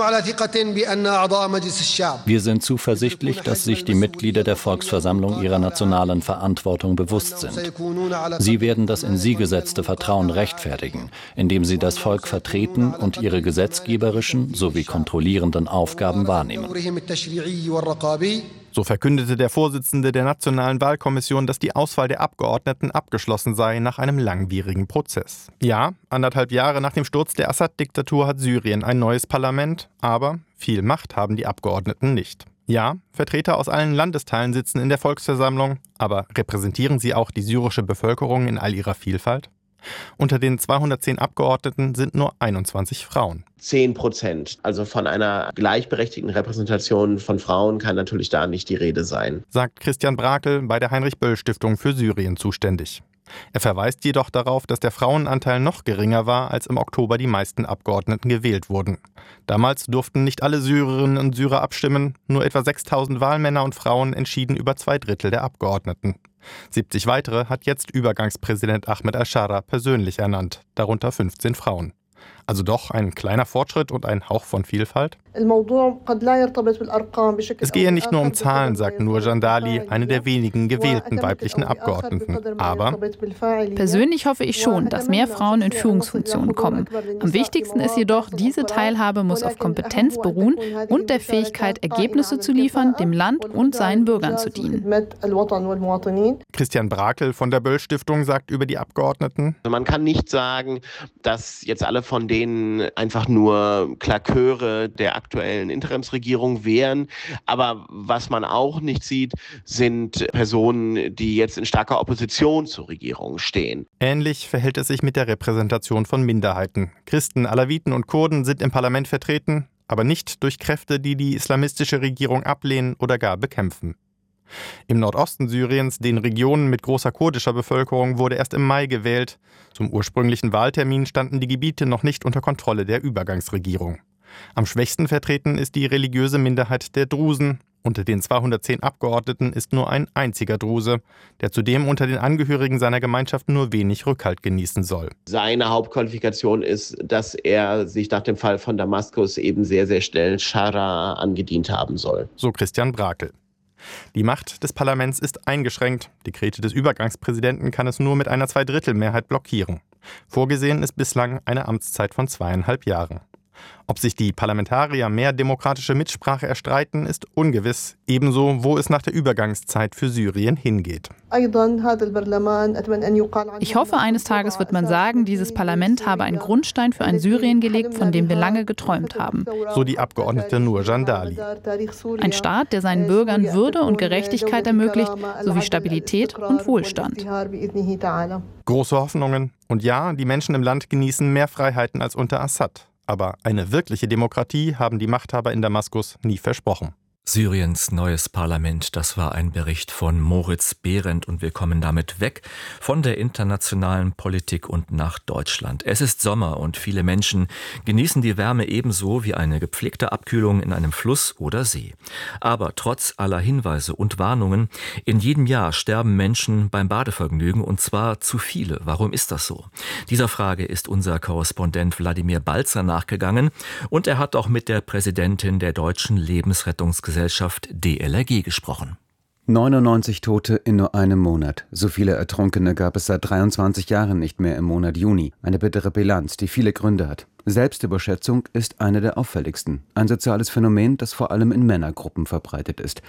Wir sind zuversichtlich, dass sich die Mitglieder der Volksversammlung ihrer nationalen Verantwortung bewusst sind. Sie werden das in sie gesetzte Vertrauen rechtfertigen, indem sie das Volk vertreten und ihre gesetzgeberischen sowie kontrollierenden Aufgaben wahrnehmen. So verkündete der Vorsitzende der Nationalen Wahlkommission, dass die Auswahl der Abgeordneten abgeschlossen sei nach einem langwierigen Prozess. Ja, 1,5 Jahre nach dem Sturz der Assad-Diktatur hat Syrien ein neues Parlament, aber viel Macht haben die Abgeordneten nicht. Ja, Vertreter aus allen Landesteilen sitzen in der Volksversammlung, aber repräsentieren sie auch die syrische Bevölkerung in all ihrer Vielfalt? Unter den 210 Abgeordneten sind nur 21 Frauen. 10%. Also von einer gleichberechtigten Repräsentation von Frauen kann natürlich da nicht die Rede sein, sagt Christian Brakel, bei der Heinrich-Böll-Stiftung für Syrien zuständig. Er verweist jedoch darauf, dass der Frauenanteil noch geringer war, als im Oktober die meisten Abgeordneten gewählt wurden. Damals durften nicht alle Syrerinnen und Syrer abstimmen, nur etwa 6.000 Wahlmänner und Frauen entschieden über 2/3 der Abgeordneten. 70 weitere hat jetzt Übergangspräsident Ahmed al-Sharaa persönlich ernannt, darunter 15 Frauen. Also doch ein kleiner Fortschritt und ein Hauch von Vielfalt? Es gehe nicht nur um Zahlen, sagt Nur Jandali, eine der wenigen gewählten weiblichen Abgeordneten. Aber persönlich hoffe ich schon, dass mehr Frauen in Führungsfunktionen kommen. Am wichtigsten ist jedoch, diese Teilhabe muss auf Kompetenz beruhen und der Fähigkeit, Ergebnisse zu liefern, dem Land und seinen Bürgern zu dienen. Christian Brakel von der Böll-Stiftung sagt über die Abgeordneten: Man kann nicht sagen, dass jetzt alle von denen einfach nur Klaköre der aktuellen Interimsregierung wären. Aber was man auch nicht sieht, sind Personen, die jetzt in starker Opposition zur Regierung stehen. Ähnlich verhält es sich mit der Repräsentation von Minderheiten. Christen, Alawiten und Kurden sind im Parlament vertreten, aber nicht durch Kräfte, die die islamistische Regierung ablehnen oder gar bekämpfen. Im Nordosten Syriens, den Regionen mit großer kurdischer Bevölkerung, wurde erst im Mai gewählt. Zum ursprünglichen Wahltermin standen die Gebiete noch nicht unter Kontrolle der Übergangsregierung. Am schwächsten vertreten ist die religiöse Minderheit der Drusen. Unter den 210 Abgeordneten ist nur ein einziger Druse, der zudem unter den Angehörigen seiner Gemeinschaft nur wenig Rückhalt genießen soll. Seine Hauptqualifikation ist, dass er sich nach dem Fall von Damaskus eben sehr, sehr schnell Sharaa angedient haben soll. So Christian Brakel. Die Macht des Parlaments ist eingeschränkt. Dekrete des Übergangspräsidenten kann es nur mit einer 2/3-Mehrheit blockieren. Vorgesehen ist bislang eine Amtszeit von 2,5 Jahren. Ob sich die Parlamentarier mehr demokratische Mitsprache erstreiten, ist ungewiss. Ebenso, wo es nach der Übergangszeit für Syrien hingeht. Ich hoffe, eines Tages wird man sagen, dieses Parlament habe einen Grundstein für ein Syrien gelegt, von dem wir lange geträumt haben. So die Abgeordnete Nur Jandali. Ein Staat, der seinen Bürgern Würde und Gerechtigkeit ermöglicht, sowie Stabilität und Wohlstand. Große Hoffnungen. Und ja, die Menschen im Land genießen mehr Freiheiten als unter Assad. Aber eine wirkliche Demokratie haben die Machthaber in Damaskus nie versprochen. Syriens neues Parlament, das war ein Bericht von Moritz Behrendt und wir kommen damit weg von der internationalen Politik und nach Deutschland. Es ist Sommer und viele Menschen genießen die Wärme ebenso wie eine gepflegte Abkühlung in einem Fluss oder See. Aber trotz aller Hinweise und Warnungen, in jedem Jahr sterben Menschen beim Badevergnügen und zwar zu viele. Warum ist das so? Dieser Frage ist unser Korrespondent Wladimir Balzer nachgegangen und er hat auch mit der Präsidentin der Deutschen Lebensrettungsgesellschaft DLRG gesprochen. 99 Tote in nur einem Monat. So viele Ertrunkene gab es seit 23 Jahren nicht mehr im Monat Juni. Eine bittere Bilanz, die viele Gründe hat. Selbstüberschätzung ist eine der auffälligsten. Ein soziales Phänomen, das vor allem in Männergruppen verbreitet ist.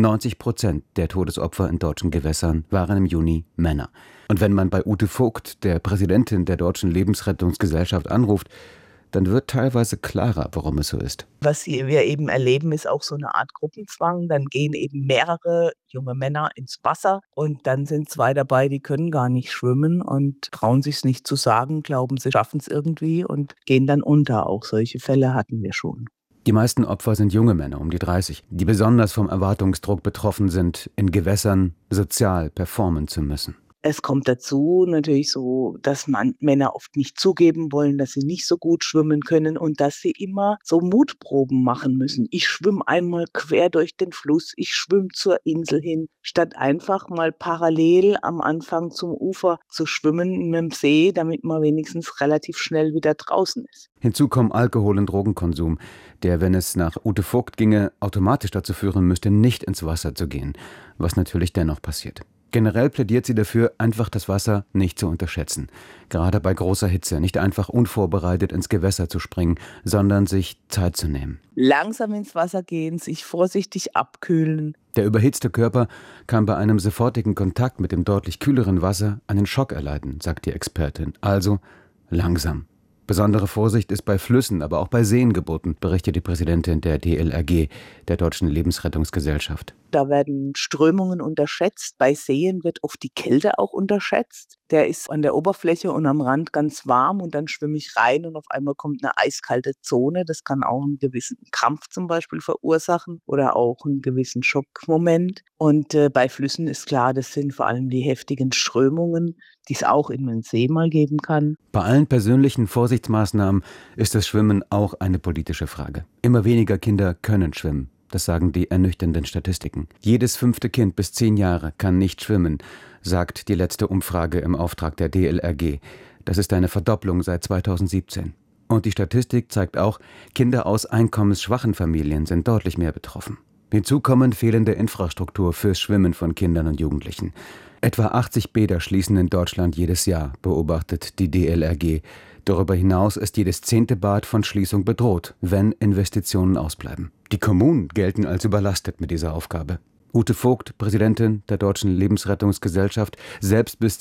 90% der Todesopfer in deutschen Gewässern waren im Juni Männer. Und wenn man bei Ute Vogt, der Präsidentin der Deutschen Lebensrettungsgesellschaft, anruft, dann wird teilweise klarer, warum es so ist. Was wir eben erleben, ist auch so eine Art Gruppenzwang. Dann gehen eben mehrere junge Männer ins Wasser und dann sind 2 dabei, die können gar nicht schwimmen und trauen sich es nicht zu sagen, glauben, sie schaffen es irgendwie und gehen dann unter. Auch solche Fälle hatten wir schon. Die meisten Opfer sind junge Männer um die 30, die besonders vom Erwartungsdruck betroffen sind, in Gewässern sozial performen zu müssen. Es kommt dazu natürlich so, dass Männer oft nicht zugeben wollen, dass sie nicht so gut schwimmen können und dass sie immer so Mutproben machen müssen. Ich schwimme einmal quer durch den Fluss, ich schwimme zur Insel hin, statt einfach mal parallel am Anfang zum Ufer zu schwimmen mit dem See, damit man wenigstens relativ schnell wieder draußen ist. Hinzu kommen Alkohol- und Drogenkonsum, der, wenn es nach Ute Vogt ginge, automatisch dazu führen müsste, nicht ins Wasser zu gehen, was natürlich dennoch passiert. Generell plädiert sie dafür, einfach das Wasser nicht zu unterschätzen. Gerade bei großer Hitze nicht einfach unvorbereitet ins Gewässer zu springen, sondern sich Zeit zu nehmen. Langsam ins Wasser gehen, sich vorsichtig abkühlen. Der überhitzte Körper kann bei einem sofortigen Kontakt mit dem deutlich kühleren Wasser einen Schock erleiden, sagt die Expertin. Also langsam. Besondere Vorsicht ist bei Flüssen, aber auch bei Seen geboten, berichtet die Präsidentin der DLRG, der Deutschen Lebensrettungsgesellschaft. Da werden Strömungen unterschätzt. Bei Seen wird oft die Kälte auch unterschätzt. Der ist an der Oberfläche und am Rand ganz warm und dann schwimme ich rein und auf einmal kommt eine eiskalte Zone. Das kann auch einen gewissen Krampf zum Beispiel verursachen oder auch einen gewissen Schockmoment. Und bei Flüssen ist klar, das sind vor allem die heftigen Strömungen, die es auch in den See mal geben kann. Bei allen persönlichen Vorsichtsmaßnahmen ist das Schwimmen auch eine politische Frage. Immer weniger Kinder können schwimmen. Das sagen die ernüchternden Statistiken. Jedes 5. Kind bis 10 Jahre kann nicht schwimmen, sagt die letzte Umfrage im Auftrag der DLRG. Das ist eine Verdopplung seit 2017. Und die Statistik zeigt auch, Kinder aus einkommensschwachen Familien sind deutlich mehr betroffen. Hinzu kommen fehlende Infrastruktur fürs Schwimmen von Kindern und Jugendlichen. Etwa 80 Bäder schließen in Deutschland jedes Jahr, beobachtet die DLRG. Darüber hinaus ist jedes 10. Bad von Schließung bedroht, wenn Investitionen ausbleiben. Die Kommunen gelten als überlastet mit dieser Aufgabe. Ute Vogt, Präsidentin der Deutschen Lebensrettungsgesellschaft, selbst bis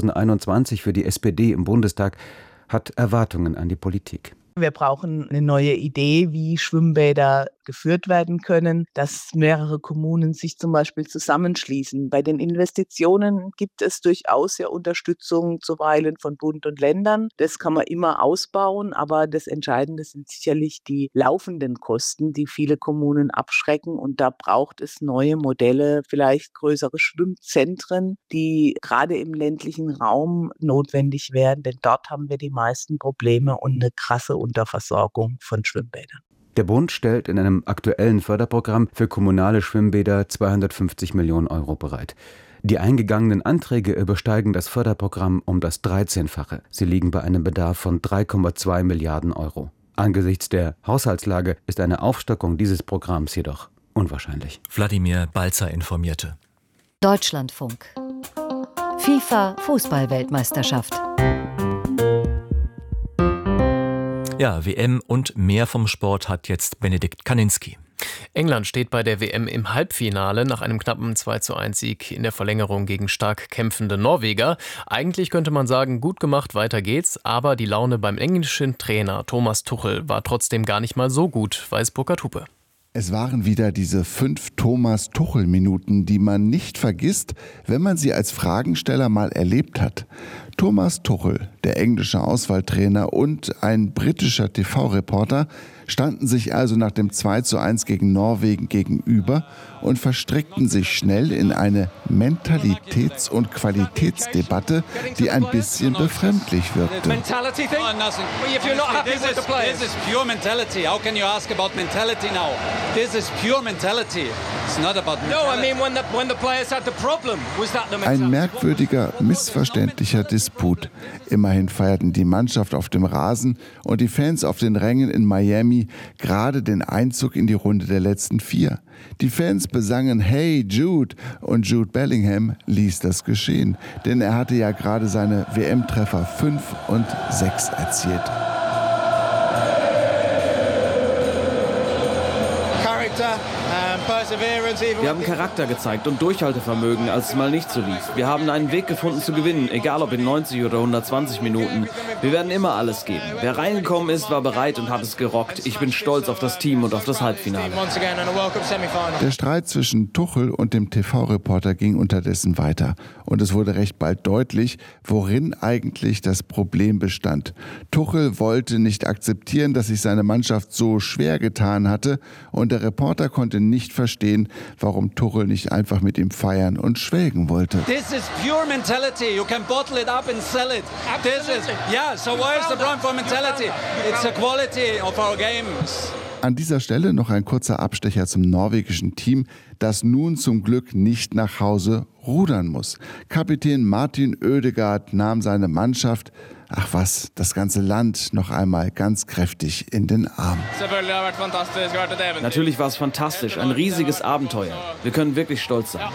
2021 für die SPD im Bundestag, hat Erwartungen an die Politik. Wir brauchen eine neue Idee, wie Schwimmbäder geführt werden können, dass mehrere Kommunen sich zum Beispiel zusammenschließen. Bei den Investitionen gibt es durchaus ja Unterstützung zuweilen von Bund und Ländern. Das kann man immer ausbauen, aber das Entscheidende sind sicherlich die laufenden Kosten, die viele Kommunen abschrecken. Und da braucht es neue Modelle, vielleicht größere Schwimmzentren, die gerade im ländlichen Raum notwendig wären, denn dort haben wir die meisten Probleme und eine krasse Unterversorgung von Schwimmbädern. Der Bund stellt in einem aktuellen Förderprogramm für kommunale Schwimmbäder 250 Millionen Euro bereit. Die eingegangenen Anträge übersteigen das Förderprogramm um das 13-fache. Sie liegen bei einem Bedarf von 3,2 Milliarden Euro. Angesichts der Haushaltslage ist eine Aufstockung dieses Programms jedoch unwahrscheinlich. Wladimir Balzer informierte. Deutschlandfunk. FIFA-Fußball-Weltmeisterschaft. Ja, WM und mehr vom Sport hat jetzt Benedikt Kaninski. England steht bei der WM im Halbfinale nach einem knappen 2:1-Sieg in der Verlängerung gegen stark kämpfende Norweger. Eigentlich könnte man sagen, gut gemacht, weiter geht's, aber die Laune beim englischen Trainer Thomas Tuchel war trotzdem gar nicht mal so gut, weiß Burkhard Hupe. Es waren wieder diese 5 Thomas-Tuchel-Minuten, die man nicht vergisst, wenn man sie als Fragensteller mal erlebt hat. Thomas Tuchel, der englische Auswahltrainer und ein britischer TV-Reporter, standen sich also nach dem 2:1 gegen Norwegen gegenüber und verstrickten sich schnell in eine Mentalitäts- und Qualitätsdebatte, die ein bisschen befremdlich wirkte. Ein merkwürdiger, missverständlicher Disput. Immerhin feierten die Mannschaft auf dem Rasen und die Fans auf den Rängen in Miami gerade den Einzug in die Runde der letzten 4. Die Fans besangen Hey Jude und Jude Bellingham ließ das geschehen, denn er hatte ja gerade seine WM-Treffer 5 und 6 erzielt. Wir haben Charakter gezeigt und Durchhaltevermögen, als es mal nicht so lief. Wir haben einen Weg gefunden zu gewinnen, egal ob in 90 oder 120 Minuten. Wir werden immer alles geben. Wer reingekommen ist, war bereit und hat es gerockt. Ich bin stolz auf das Team und auf das Halbfinale. Der Streit zwischen Tuchel und dem TV-Reporter ging unterdessen weiter. Und es wurde recht bald deutlich, worin eigentlich das Problem bestand. Tuchel wollte nicht akzeptieren, dass sich seine Mannschaft so schwer getan hatte, und der Reporter konnte nicht verstehen, warum Tuchel nicht einfach mit ihm feiern und schwelgen wollte. This is pure mentality. You can bottle it up and sell it. This is, yeah, so where's the problem for mentality? It's the quality of our games. An dieser Stelle noch ein kurzer Abstecher zum norwegischen Team, das nun zum Glück nicht nach Hause rudern muss. Kapitän Martin Ødegaard nahm seine Mannschaft, das ganze Land noch einmal ganz kräftig in den Arm. Natürlich war es fantastisch, ein riesiges Abenteuer. Wir können wirklich stolz sein.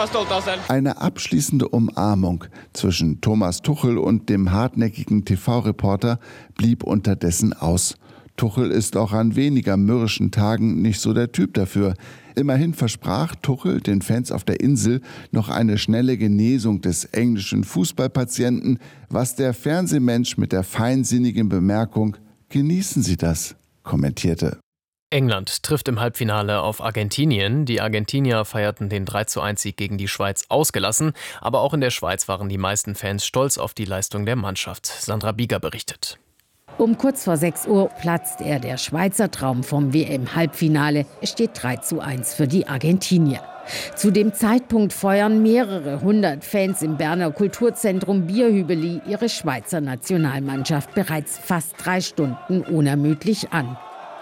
Eine abschließende Umarmung zwischen Thomas Tuchel und dem hartnäckigen TV-Reporter blieb unterdessen aus. Tuchel ist auch an weniger mürrischen Tagen nicht so der Typ dafür. Immerhin versprach Tuchel den Fans auf der Insel noch eine schnelle Genesung des englischen Fußballpatienten, was der Fernsehmensch mit der feinsinnigen Bemerkung „Genießen Sie das" kommentierte. England trifft im Halbfinale auf Argentinien. Die Argentinier feierten den 3:1-Sieg gegen die Schweiz ausgelassen. Aber auch in der Schweiz waren die meisten Fans stolz auf die Leistung der Mannschaft. Sandra Bieger berichtet. Um kurz vor 6 Uhr platzt der Schweizer Traum vom WM-Halbfinale. Es steht 3:1 für die Argentinier. Zu dem Zeitpunkt feuern mehrere 100 Fans im Berner Kulturzentrum Bierhübeli ihre Schweizer Nationalmannschaft bereits fast 3 Stunden unermüdlich an.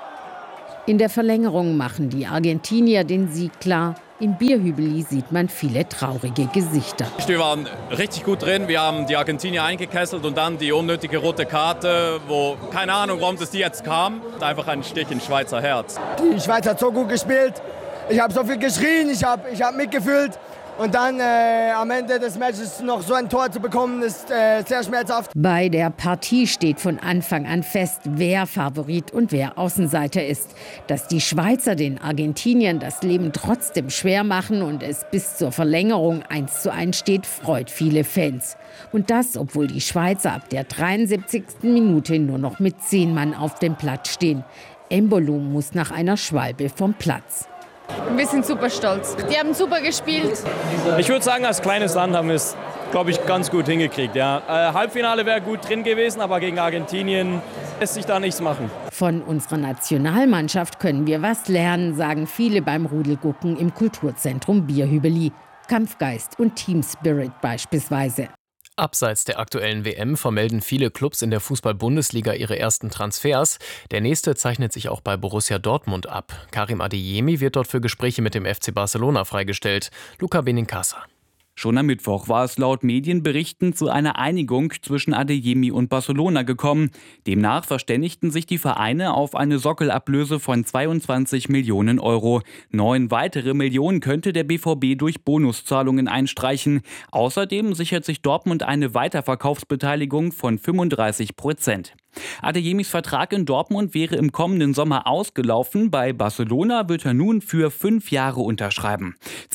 In der Verlängerung machen die Argentinier den Sieg klar. Im Bierhübeli sieht man viele traurige Gesichter. Wir waren richtig gut drin. Wir haben die Argentinier eingekesselt und dann die unnötige rote Karte, wo keine Ahnung, warum das die jetzt kam. Einfach ein Stich ins Schweizer Herz. Die Schweiz hat so gut gespielt. Ich habe so viel geschrien, ich hab mitgefühlt. Und dann am Ende des Matches noch so ein Tor zu bekommen, ist sehr schmerzhaft. Bei der Partie steht von Anfang an fest, wer Favorit und wer Außenseiter ist. Dass die Schweizer den Argentiniern das Leben trotzdem schwer machen und es bis zur Verlängerung 1:1 steht, freut viele Fans. Und das, obwohl die Schweizer ab der 73. Minute nur noch mit 10 Mann auf dem Platz stehen. Embolo muss nach einer Schwalbe vom Platz. Wir sind super stolz. Die haben super gespielt. Ich würde sagen, als kleines Land haben wir es, glaube ich, ganz gut hingekriegt. Ja. Halbfinale wäre gut drin gewesen, aber gegen Argentinien lässt sich da nichts machen. Von unserer Nationalmannschaft können wir was lernen, sagen viele beim Rudelgucken im Kulturzentrum Bierhübeli. Kampfgeist und Teamspirit beispielsweise. Abseits der aktuellen WM vermelden viele Clubs in der Fußball-Bundesliga ihre ersten Transfers. Der nächste zeichnet sich auch bei Borussia Dortmund ab. Karim Adeyemi wird dort für Gespräche mit dem FC Barcelona freigestellt. Luca Benincasa. Schon am Mittwoch war es laut Medienberichten zu einer Einigung zwischen Adeyemi und Barcelona gekommen. Demnach verständigten sich die Vereine auf eine Sockelablöse von 22 Millionen Euro. 9 weitere Millionen könnte der BVB durch Bonuszahlungen einstreichen. Außerdem sichert sich Dortmund eine Weiterverkaufsbeteiligung von 35%. Adeyemis Vertrag in Dortmund wäre im kommenden Sommer ausgelaufen. Bei Barcelona wird er nun für 5 Jahre unterschreiben.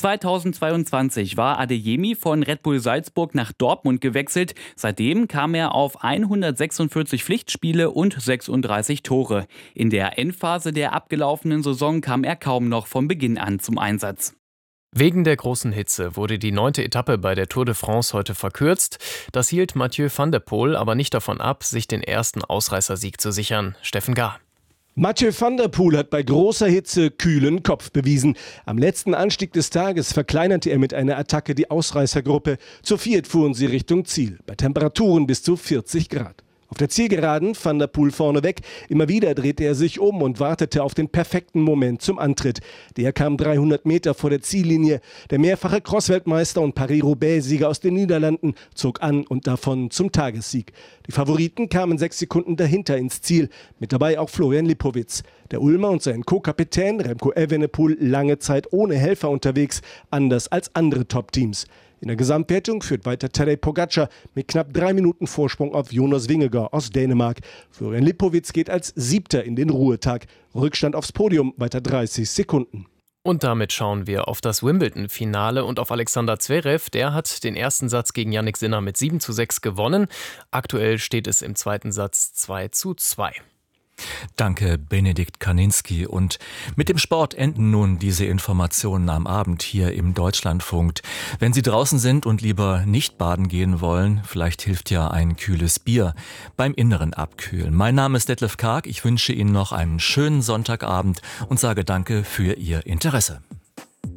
2022 war Adeyemi von Red Bull Salzburg nach Dortmund gewechselt. Seitdem kam er auf 146 Pflichtspiele und 36 Tore. In der Endphase der abgelaufenen Saison kam er kaum noch von Beginn an zum Einsatz. Wegen der großen Hitze wurde die 9. Etappe bei der Tour de France heute verkürzt. Das hielt Mathieu van der Poel aber nicht davon ab, sich den ersten Ausreißersieg zu sichern. Steffen Gahr. Mathieu van der Poel hat bei großer Hitze kühlen Kopf bewiesen. Am letzten Anstieg des Tages verkleinerte er mit einer Attacke die Ausreißergruppe. Zu viert fuhren sie Richtung Ziel, bei Temperaturen bis zu 40 Grad. Auf der Zielgeraden Van der Poel vorneweg. Immer wieder drehte er sich um und wartete auf den perfekten Moment zum Antritt. Der kam 300 Meter vor der Ziellinie. Der mehrfache Cross-Weltmeister und Paris-Roubaix-Sieger aus den Niederlanden zog an und davon zum Tagessieg. Die Favoriten kamen 6 Sekunden dahinter ins Ziel. Mit dabei auch Florian Lipowitz. Der Ulmer und sein Co-Kapitän Remco Evenepoel lange Zeit ohne Helfer unterwegs, anders als andere Top-Teams. In der Gesamtwertung führt weiter Tadej Pogačar mit knapp 3 Minuten Vorsprung auf Jonas Vingegaard aus Dänemark. Florian Lipowitz geht als 7. in den Ruhetag. Rückstand aufs Podium weiter 30 Sekunden. Und damit schauen wir auf das Wimbledon-Finale und auf Alexander Zverev. Der hat den ersten Satz gegen Jannik Sinner mit 7:6 gewonnen. Aktuell steht es im zweiten Satz 2:2. Danke, Benedikt Kaninski. Und mit dem Sport enden nun diese Informationen am Abend hier im Deutschlandfunk. Wenn Sie draußen sind und lieber nicht baden gehen wollen, vielleicht hilft ja ein kühles Bier beim inneren Abkühlen. Mein Name ist Detlef Karg. Ich wünsche Ihnen noch einen schönen Sonntagabend und sage danke für Ihr Interesse.